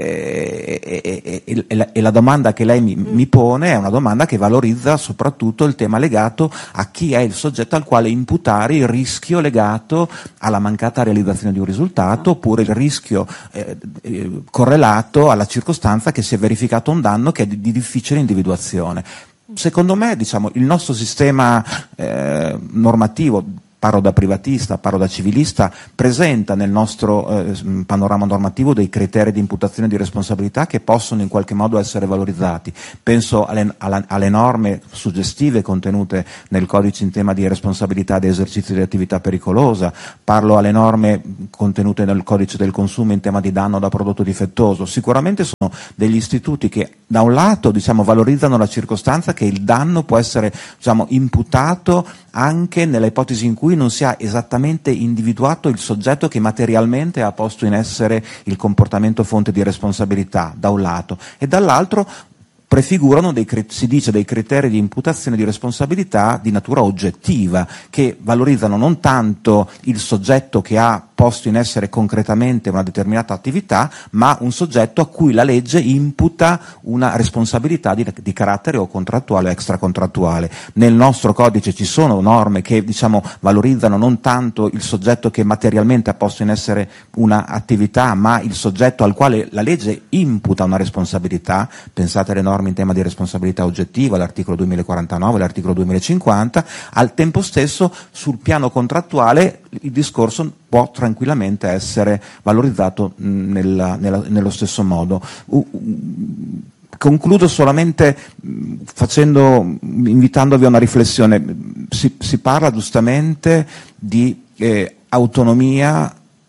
e, e, e, e, la, e la domanda che lei mi, mi pone è una domanda che valorizza soprattutto il tema legato a chi è il soggetto al quale imputare il rischio legato alla mancata realizzazione di un risultato, oppure il rischio eh, correlato alla circostanza che si è verificato un danno che è di, di difficile individuazione. Secondo me, diciamo, il nostro sistema eh, normativo, parlo da privatista, parlo da civilista, presenta nel nostro eh, panorama normativo dei criteri di imputazione di responsabilità che possono in qualche modo essere valorizzati. Penso alle, alla, alle norme suggestive contenute nel codice in tema di responsabilità di esercizio di attività pericolosa, parlo alle norme contenute nel codice del consumo in tema di danno da prodotto difettoso. Sicuramente sono degli istituti che da un lato, diciamo, valorizzano la circostanza che il danno può essere, diciamo, imputato anche nelle ipotesi in cui non si ha esattamente individuato il soggetto che materialmente ha posto in essere il comportamento fonte di responsabilità, da un lato, e dall'altro prefigurano dei, si dice, dei criteri di imputazione di responsabilità di natura oggettiva, che valorizzano non tanto il soggetto che ha posto in essere concretamente una determinata attività, ma un soggetto a cui la legge imputa una responsabilità di, di carattere o contrattuale o extracontrattuale. Nel nostro codice ci sono norme che, diciamo, valorizzano non tanto il soggetto che materialmente ha posto in essere una attività, ma il soggetto al quale la legge imputa una responsabilità. Pensate alle norme in tema di responsabilità oggettiva, l'articolo duemilaquarantanove, l'articolo duemilacinquanta. Al tempo stesso, sul piano contrattuale, il discorso può tranquillamente essere valorizzato nella, nella, nello stesso modo. Uh, uh, concludo solamente facendo, invitandovi a una riflessione. Si, si parla giustamente di eh, autonomia,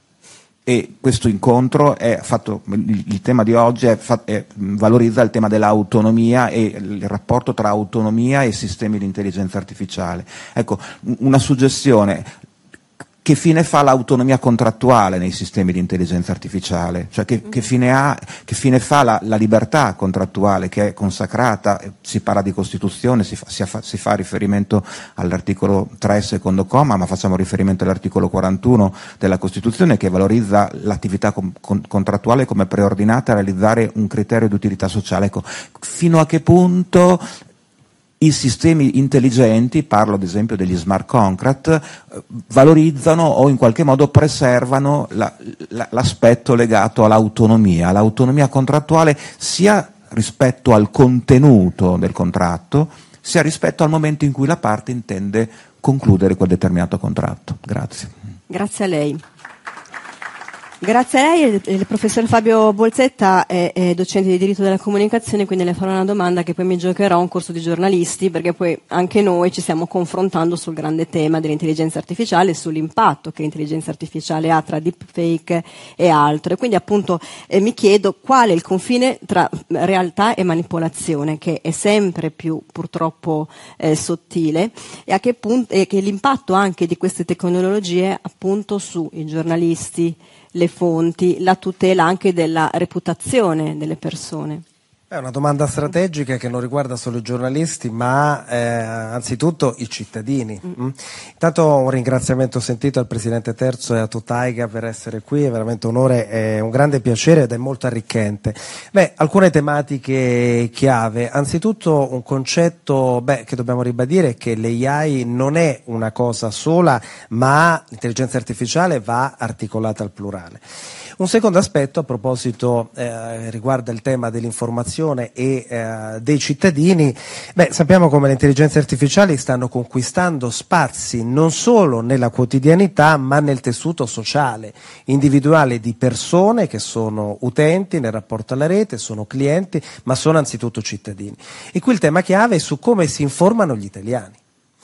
e questo incontro è fatto, il, il tema di oggi è, è, valorizza il tema dell'autonomia e il rapporto tra autonomia e sistemi di intelligenza artificiale. Ecco, una suggestione: che fine fa l'autonomia contrattuale nei sistemi di intelligenza artificiale? Cioè che, che, fine, ha, che fine fa la, la libertà contrattuale, che è consacrata? Si parla di Costituzione, si fa, si fa, si fa riferimento all'articolo tre secondo comma, ma facciamo riferimento all'articolo quarantuno della Costituzione, che valorizza l'attività con, con, contrattuale come preordinata a realizzare un criterio di utilità sociale. Ecco, fino a che punto i sistemi intelligenti, parlo ad esempio degli smart contract, valorizzano o in qualche modo preservano la, la, l'aspetto legato all'autonomia, l'autonomia contrattuale, sia rispetto al contenuto del contratto, sia rispetto al momento in cui la parte intende concludere quel determinato contratto. Grazie. Grazie a lei. Grazie a lei. Il professor Fabio Bolzetta è, è docente di diritto della comunicazione, quindi le farò una domanda che poi mi giocherò a un corso di giornalisti, perché poi anche noi ci stiamo confrontando sul grande tema dell'intelligenza artificiale e sull'impatto che l'intelligenza artificiale ha tra deepfake e altro. E quindi appunto eh, mi chiedo qual è il confine tra realtà e manipolazione, che è sempre più purtroppo eh, sottile, e a che punto e che l'impatto anche di queste tecnologie appunto sui giornalisti, le fonti, la tutela anche della reputazione delle persone. È una domanda strategica che non riguarda solo i giornalisti, ma eh, anzitutto i cittadini. Mm. Intanto un ringraziamento sentito al Presidente Terzo e a Totaiga per essere qui, è veramente un onore, è un grande piacere ed è molto arricchente. Beh, alcune tematiche chiave. Anzitutto un concetto beh, che dobbiamo ribadire è che l'A I non è una cosa sola, ma l'intelligenza artificiale va articolata al plurale. Un secondo aspetto a proposito eh, riguarda il tema dell'informazione e eh, dei cittadini. Beh, sappiamo come le intelligenze artificiali stanno conquistando spazi non solo nella quotidianità, ma nel tessuto sociale, individuale di persone che sono utenti nel rapporto alla rete, sono clienti, ma sono anzitutto cittadini. E qui il tema chiave è su come si informano gli italiani.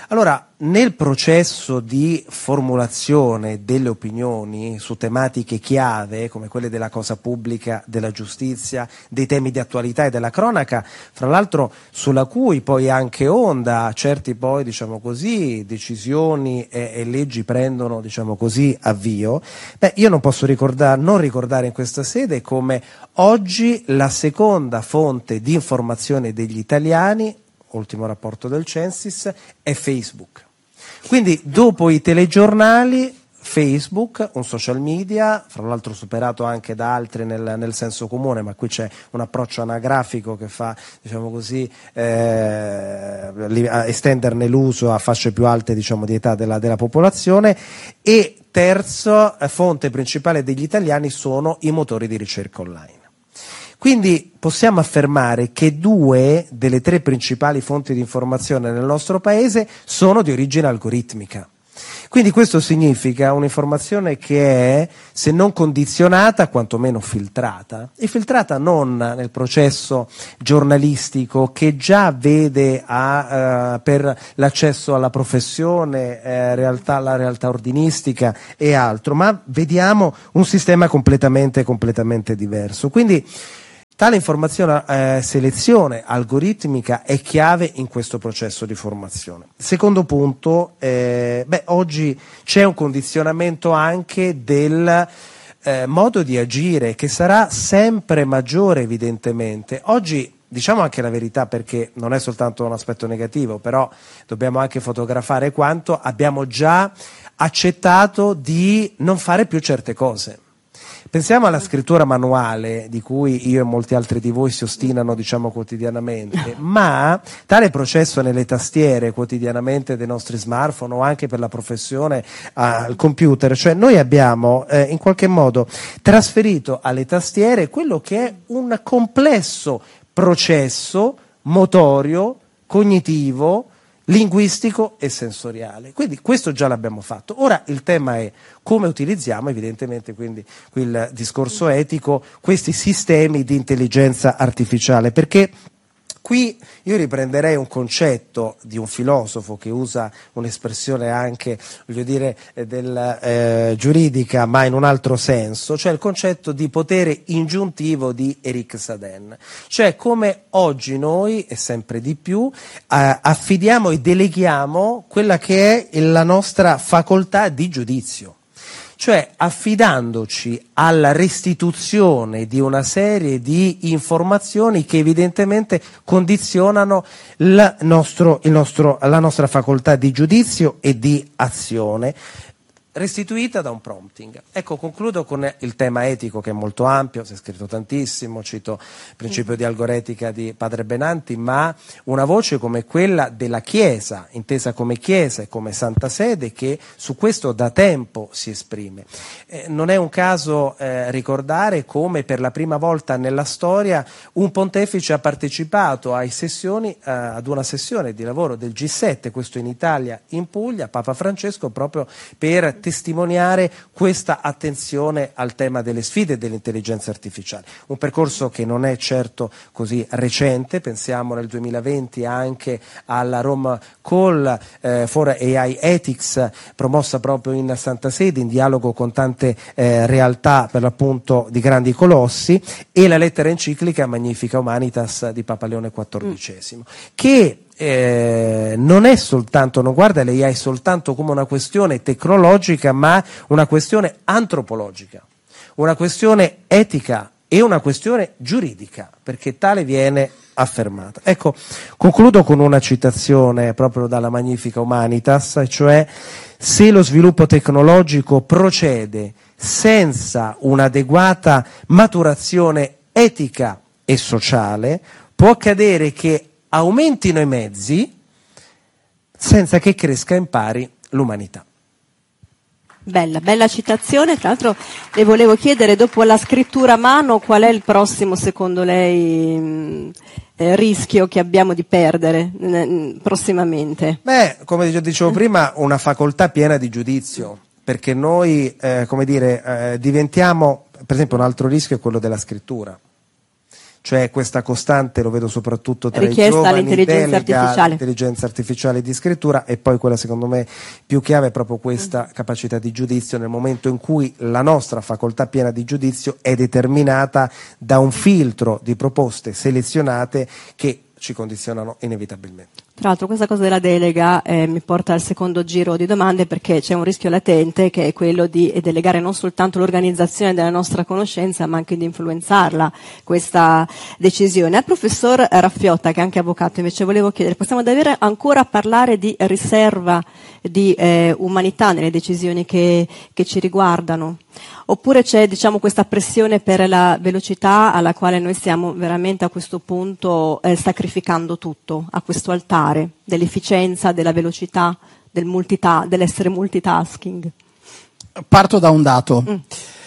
Allora, nel processo di formulazione delle opinioni su tematiche chiave, come quelle della cosa pubblica, della giustizia, dei temi di attualità e della cronaca, fra l'altro sulla cui poi anche onda certi poi, diciamo così, decisioni e, e leggi prendono, diciamo così, avvio, beh, io non posso ricordare, non ricordare in questa sede come oggi la seconda fonte di informazione degli italiani, ultimo rapporto del Censis, è Facebook. Quindi dopo i telegiornali, Facebook, un social media, fra l'altro superato anche da altri nel, nel senso comune, ma qui c'è un approccio anagrafico che fa, diciamo così, eh, estenderne l'uso a fasce più alte, diciamo, di età della, della popolazione, e terzo, eh, fonte principale degli italiani sono i motori di ricerca online. Quindi possiamo affermare che due delle tre principali fonti di informazione nel nostro paese sono di origine algoritmica. Quindi questo significa un'informazione che è, se non condizionata, quantomeno filtrata, e filtrata non nel processo giornalistico che già vede a, uh, per l'accesso alla professione, eh, realtà, la realtà ordinistica e altro, ma vediamo un sistema completamente, completamente diverso. Quindi tale informazione, eh, selezione algoritmica è chiave in questo processo di formazione. Secondo punto, eh, beh, oggi c'è un condizionamento anche del eh, modo di agire che sarà sempre maggiore evidentemente. Oggi diciamo anche la verità, perché non è soltanto un aspetto negativo, però dobbiamo anche fotografare quanto abbiamo già accettato di non fare più certe cose. Pensiamo alla scrittura manuale, di cui io e molti altri di voi si ostinano, diciamo, quotidianamente, ma tale processo nelle tastiere quotidianamente dei nostri smartphone o anche per la professione al computer, cioè noi abbiamo eh, in qualche modo trasferito alle tastiere quello che è un complesso processo motorio, cognitivo, linguistico e sensoriale. Quindi questo già l'abbiamo fatto. Ora il tema è come utilizziamo, evidentemente, quindi il discorso etico, questi sistemi di intelligenza artificiale, perché qui io riprenderei un concetto di un filosofo che usa un'espressione anche, voglio dire, del, eh, giuridica, ma in un altro senso, cioè il concetto di potere ingiuntivo di Eric Saden, cioè come oggi noi, e sempre di più, eh, affidiamo e deleghiamo quella che è la nostra facoltà di giudizio. Cioè affidandoci alla restituzione di una serie di informazioni che evidentemente condizionano il nostro, il nostro, la nostra facoltà di giudizio e di azione, restituita da un prompting. Ecco, concludo con il tema etico, che è molto ampio, si è scritto tantissimo, cito il principio di algoretica di Padre Benanti, ma una voce come quella della Chiesa, intesa come Chiesa e come Santa Sede, che su questo da tempo si esprime. Eh, non è un caso eh, ricordare come per la prima volta nella storia un pontefice ha partecipato ai sessioni, eh, ad una sessione di lavoro del G sette, questo in Italia, in Puglia, Papa Francesco, proprio per testimoniare questa attenzione al tema delle sfide dell'intelligenza artificiale. Un percorso che non è certo così recente, pensiamo nel duemilaventi anche alla Rome Call eh, for A I Ethics, promossa proprio in Santa Sede, in dialogo con tante eh, realtà, per l'appunto di grandi colossi, e la lettera enciclica Magnifica Humanitas di Papa Leone quattordicesimo, mm. che Eh, non è soltanto, non guarda l'A I soltanto come una questione tecnologica, ma una questione antropologica, una questione etica e una questione giuridica, perché tale viene affermata. Ecco, concludo con una citazione proprio dalla Magnifica Humanitas, cioè: se lo sviluppo tecnologico procede senza un'adeguata maturazione etica e sociale, può accadere che aumentino i mezzi senza che cresca in pari l'umanità. Bella, bella citazione. Tra l'altro le volevo chiedere, dopo la scrittura a mano, qual è il prossimo, secondo lei, mh, eh, rischio che abbiamo di perdere mh, prossimamente? Beh, come dicevo prima, una facoltà piena di giudizio, perché noi, eh, come dire, eh, diventiamo, per esempio, un altro rischio è quello della scrittura. cioè questa costante, lo vedo soprattutto tra richiesta i giovani, all'intelligenza artificiale. Intelligenza artificiale di scrittura, e poi quella secondo me più chiave è proprio questa mm. capacità di giudizio nel momento in cui la nostra facoltà piena di giudizio è determinata da un filtro di proposte selezionate che ci condizionano inevitabilmente. Tra l'altro questa cosa della delega eh, mi porta al secondo giro di domande, perché c'è un rischio latente che è quello di delegare non soltanto l'organizzazione della nostra conoscenza ma anche di influenzarla questa decisione. Al professor Raffiotta, che è anche avvocato, invece volevo chiedere, possiamo davvero ancora parlare di riserva di eh, umanità nelle decisioni che, che ci riguardano? Oppure c'è, diciamo, questa pressione per la velocità alla quale noi stiamo veramente a questo punto eh, sacrificando tutto a questo altare dell'efficienza, della velocità, del multita- dell'essere multitasking? Parto da un dato. Mm.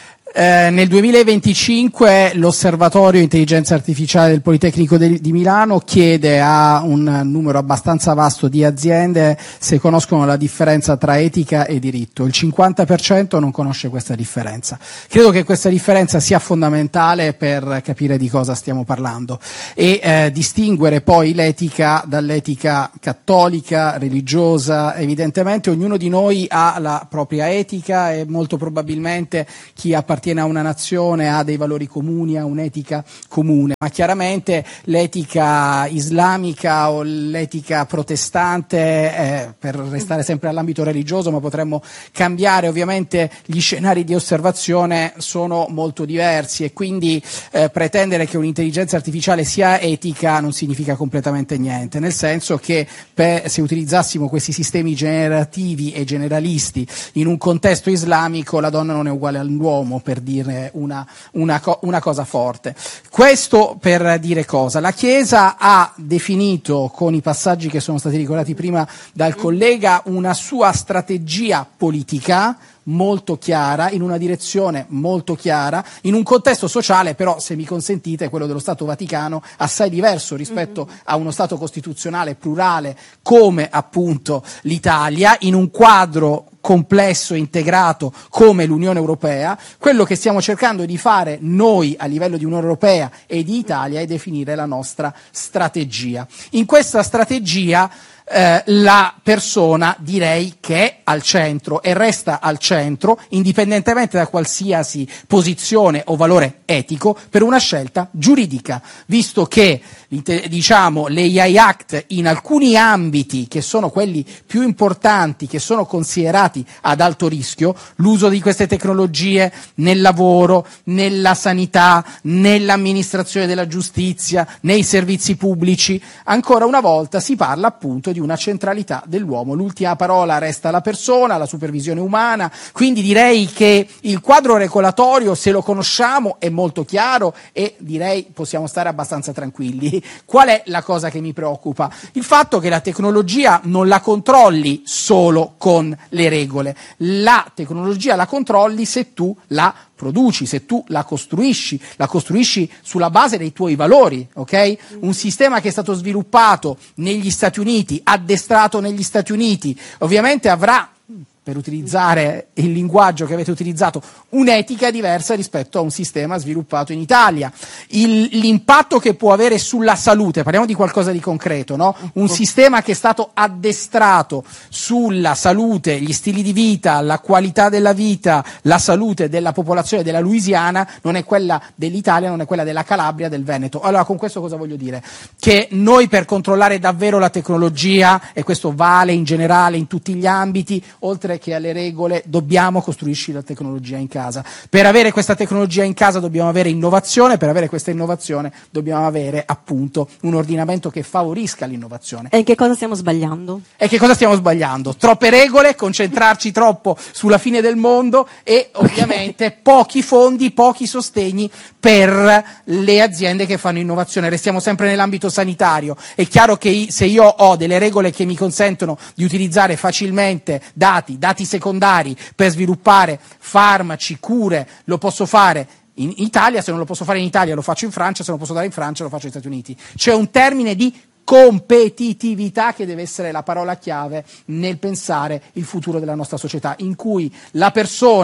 Eh, nel duemilaventicinque l'Osservatorio Intelligenza Artificiale del Politecnico de- di Milano chiede a un numero abbastanza vasto di aziende se conoscono la differenza tra etica e diritto. Il cinquanta per cento non conosce questa differenza. Credo che questa differenza sia fondamentale per capire di cosa stiamo parlando e eh, distinguere poi l'etica dall'etica cattolica, religiosa. Evidentemente ognuno di noi ha la propria etica e molto probabilmente chi appartiene a una nazione ha dei valori comuni, ha un'etica comune, ma chiaramente l'etica islamica o l'etica protestante, eh, per restare sempre all'ambito religioso, ma potremmo cambiare, ovviamente gli scenari di osservazione sono molto diversi e quindi eh, pretendere che un'intelligenza artificiale sia etica non significa completamente niente, nel senso che per, se utilizzassimo questi sistemi generativi e generalisti in un contesto islamico, la donna non è uguale all'uomo, per dire una, una, una cosa forte. Questo per dire cosa? La Chiesa ha definito, con i passaggi che sono stati ricordati prima dal collega, una sua strategia politica molto chiara, in una direzione molto chiara, in un contesto sociale però, se mi consentite, quello dello Stato Vaticano, assai diverso rispetto mm-hmm. a uno Stato costituzionale plurale come appunto l'Italia, in un quadro complesso e integrato come l'Unione Europea. Quello che stiamo cercando di fare noi a livello di Unione Europea e di Italia è definire la nostra strategia. In questa strategia Eh, la persona direi che è al centro e resta al centro indipendentemente da qualsiasi posizione o valore etico per una scelta giuridica, visto che diciamo l'A I Act in alcuni ambiti che sono quelli più importanti, che sono considerati ad alto rischio, l'uso di queste tecnologie nel lavoro, nella sanità, nell'amministrazione della giustizia, nei servizi pubblici, ancora una volta si parla appunto di una centralità dell'uomo. L'ultima parola resta la persona, la supervisione umana, quindi direi che il quadro regolatorio, se lo conosciamo, è molto chiaro e direi possiamo stare abbastanza tranquilli. Qual è la cosa che mi preoccupa? Il fatto che la tecnologia non la controlli solo con le regole, la tecnologia la controlli se tu la produci, se tu la costruisci, la costruisci sulla base dei tuoi valori, ok? Un sistema che è stato sviluppato negli Stati Uniti, addestrato negli Stati Uniti, ovviamente avrà, per utilizzare il linguaggio che avete utilizzato, un'etica diversa rispetto a un sistema sviluppato in Italia. Il, l'impatto che può avere sulla salute, parliamo di qualcosa di concreto, no? Un sistema che è stato addestrato sulla salute, gli stili di vita, la qualità della vita, la salute della popolazione della Louisiana non è quella dell'Italia, non è quella della Calabria, del Veneto. Allora, con questo cosa voglio dire? Che noi, per controllare davvero la tecnologia, e questo vale in generale in tutti gli ambiti, oltre che alle regole, dobbiamo costruirci la tecnologia in casa. Per avere questa tecnologia in casa dobbiamo avere innovazione, per avere questa innovazione dobbiamo avere appunto un ordinamento che favorisca l'innovazione. E in che cosa stiamo sbagliando? E che cosa stiamo sbagliando? Troppe regole, concentrarci troppo sulla fine del mondo e ovviamente okay. pochi fondi, pochi sostegni per le aziende che fanno innovazione. Restiamo sempre nell'ambito sanitario. È chiaro che se io ho delle regole che mi consentono di utilizzare facilmente dati, dati secondari per sviluppare farmaci, cure, lo posso fare in Italia. Se non lo posso fare in Italia lo faccio in Francia, se non lo posso dare in Francia lo faccio negli Stati Uniti. C'è un termine di competitività che deve essere la parola chiave nel pensare il futuro della nostra società, in cui la persona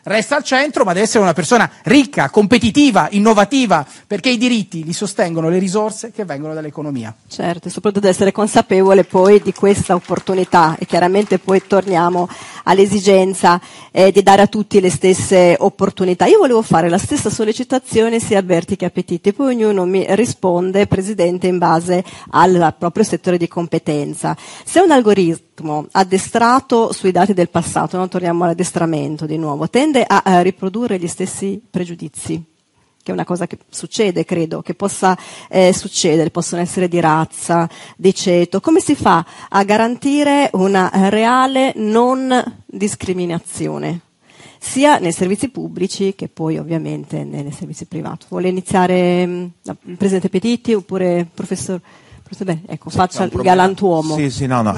resta al centro, ma deve essere una persona ricca, competitiva, innovativa, perché i diritti li sostengono le risorse che vengono dall'economia. Certo, e soprattutto deve essere consapevole poi di questa opportunità, e chiaramente poi torniamo all'esigenza eh, di dare a tutti le stesse opportunità. Io volevo fare la stessa sollecitazione sia a Berti che a Petitti, poi ognuno mi risponde, Presidente, in base al proprio settore di competenza. Se un algoritmo addestrato sui dati del passato, non torniamo all'addestramento di nuovo, tende a, a riprodurre gli stessi pregiudizi, che è una cosa che succede, credo, che possa eh, succedere, possono essere di razza, di ceto. Come si fa a garantire una reale non discriminazione, sia nei servizi pubblici che poi ovviamente nei, nei servizi privati? Vuole iniziare mh, il Presidente Petitti oppure Professor... professor Beh, ecco, sì, faccia il galantuomo. Sì, sì, no, no.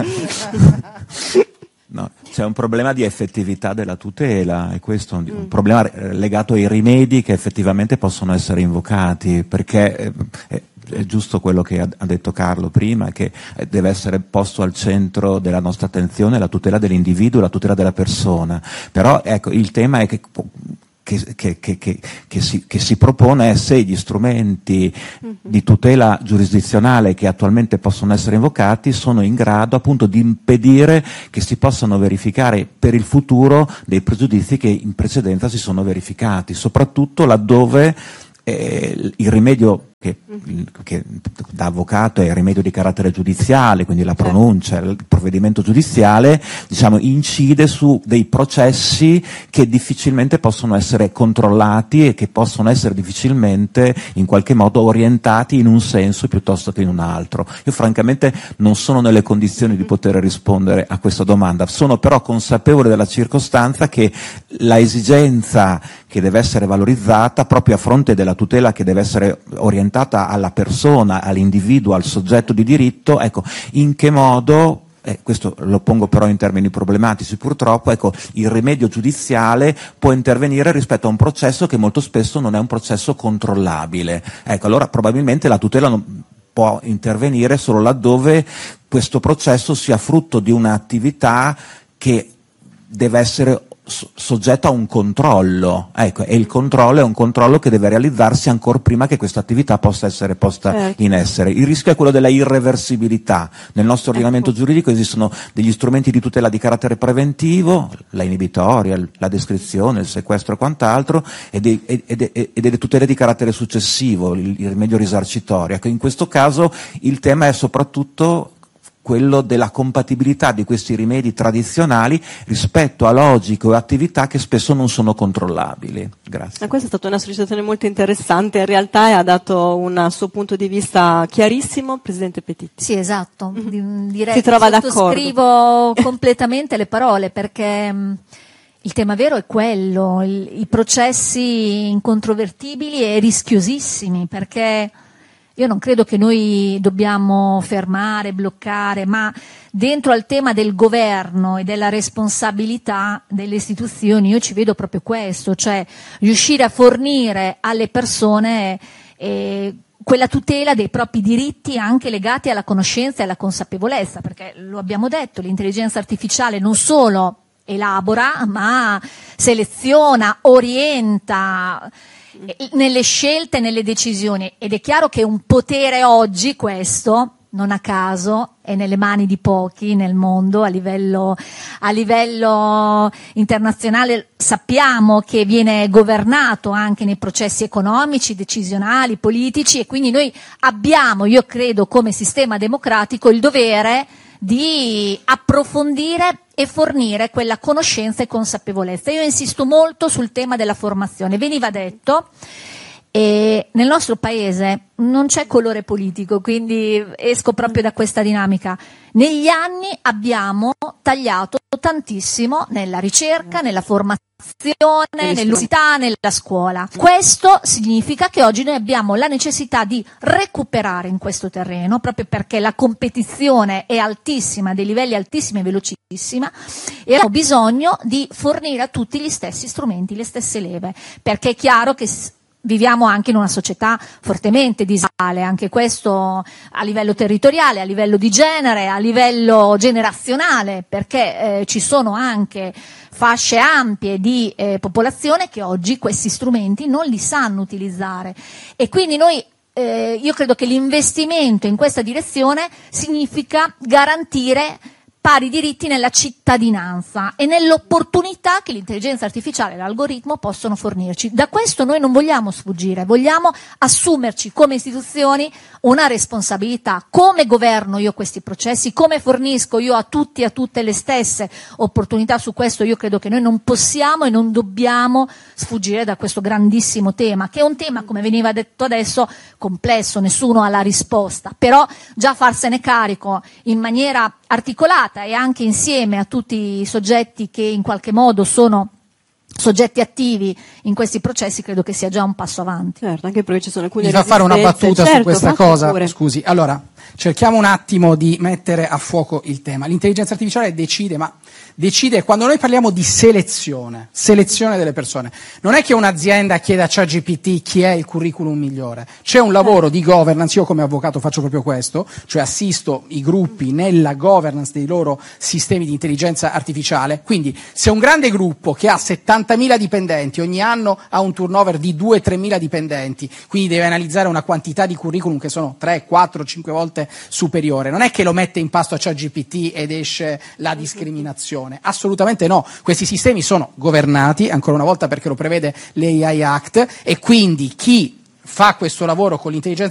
No, c'è un problema di effettività della tutela, e questo è un, un problema legato ai rimedi che effettivamente possono essere invocati, perché è, è, è giusto quello che ha, ha detto Carlo prima, che deve essere posto al centro della nostra attenzione la tutela dell'individuo, la tutela della persona. Però ecco, il tema è che Che, che, che, che, che, si, che si propone è se gli strumenti di tutela giurisdizionale che attualmente possono essere invocati sono in grado appunto di impedire che si possano verificare per il futuro dei pregiudizi che in precedenza si sono verificati, soprattutto laddove eh, il rimedio che, che da avvocato è il rimedio di carattere giudiziale, quindi la pronuncia, il provvedimento giudiziale, diciamo, incide su dei processi che difficilmente possono essere controllati e che possono essere difficilmente in qualche modo orientati in un senso piuttosto che in un altro. Io francamente non sono nelle condizioni di poter rispondere a questa domanda, sono però consapevole della circostanza che la esigenza che deve essere valorizzata proprio a fronte della tutela che deve essere orientata alla persona, all'individuo, al soggetto di diritto, ecco, in che modo, eh, questo lo pongo però in termini problematici purtroppo, ecco, il rimedio giudiziale può intervenire rispetto a un processo che molto spesso non è un processo controllabile. Ecco, allora probabilmente la tutela non può intervenire solo laddove questo processo sia frutto di un'attività che deve essere soggetto a un controllo, ecco, e il controllo è un controllo che deve realizzarsi ancora prima che questa attività possa essere posta certo. in essere. Il rischio è quello della irreversibilità. Nel nostro ordinamento ecco. giuridico esistono degli strumenti di tutela di carattere preventivo, la inibitoria, la descrizione, il sequestro e quant'altro, e, dei, e, e, e delle tutele di carattere successivo, il, il rimedio risarcitorio. Ecco, in questo caso il tema è soprattutto quello della compatibilità di questi rimedi tradizionali rispetto a logiche o attività che spesso non sono controllabili. Grazie. Ma questa è stata una sollecitazione molto interessante, in realtà ha dato un suo punto di vista chiarissimo, Presidente Petitti. Sì, esatto, mm-hmm. direi si trova che sottoscrivo completamente le parole, perché mh, il tema vero è quello, il, i processi incontrovertibili e rischiosissimi, perché io non credo che noi dobbiamo fermare, bloccare, ma dentro al tema del governo e della responsabilità delle istituzioni io ci vedo proprio questo, cioè riuscire a fornire alle persone eh, quella tutela dei propri diritti anche legati alla conoscenza e alla consapevolezza, perché lo abbiamo detto, l'intelligenza artificiale non solo elabora, ma seleziona, orienta nelle scelte, nelle decisioni, ed è chiaro che un potere oggi, questo non a caso è nelle mani di pochi nel mondo, a livello, a livello internazionale sappiamo che viene governato anche nei processi economici, decisionali, politici, e quindi noi abbiamo, io credo come sistema democratico, il dovere di approfondire e fornire quella conoscenza e consapevolezza. Io insisto molto sul tema della formazione. Veniva detto, e nel nostro paese non c'è colore politico, quindi esco proprio da questa dinamica. Negli anni abbiamo tagliato tantissimo nella ricerca, nella formazione, nell'università, nella scuola. Questo significa che oggi noi abbiamo la necessità di recuperare in questo terreno, proprio perché la competizione è altissima, dei livelli altissimi e velocissima, e abbiamo bisogno di fornire a tutti gli stessi strumenti, le stesse leve, perché è chiaro che viviamo anche in una società fortemente disale, anche questo a livello territoriale, a livello di genere, a livello generazionale, perché eh, ci sono anche fasce ampie di eh, popolazione che oggi questi strumenti non li sanno utilizzare, e quindi noi eh, io credo che l'investimento in questa direzione significa garantire pari diritti nella cittadinanza e nell'opportunità che l'intelligenza artificiale e l'algoritmo possono fornirci. Da questo noi non vogliamo sfuggire, vogliamo assumerci come istituzioni una responsabilità. Come governo io questi processi, come fornisco io a tutti e a tutte le stesse opportunità su questo, io credo che noi non possiamo e non dobbiamo sfuggire da questo grandissimo tema, che è un tema, come veniva detto adesso, complesso, nessuno ha la risposta, però già farsene carico in maniera articolata e anche insieme a tutti i soggetti che in qualche modo sono soggetti attivi in questi processi, credo che sia già un passo avanti. Certo, anche perché ci sono alcune Mi fa fare una battuta certo, su questa cosa, pure. Scusi, allora cerchiamo un attimo di mettere a fuoco il tema. L'intelligenza artificiale decide, ma decide quando noi parliamo di selezione, selezione delle persone. Non è che un'azienda chiede a ChatGPT chi è il curriculum migliore. C'è un lavoro di governance, io come avvocato faccio proprio questo, cioè assisto i gruppi nella governance dei loro sistemi di intelligenza artificiale. Quindi se un grande gruppo che ha settantamila dipendenti ogni anno ha un turnover di due tremila dipendenti, quindi deve analizzare una quantità di curriculum che sono tre, quattro, cinque volte superiore, non è che lo mette in pasto a ChatGPT ed esce la discriminazione, assolutamente no. Questi sistemi sono governati, ancora una volta perché lo prevede l'A I Act, e quindi chi fa questo lavoro con l'intelligenza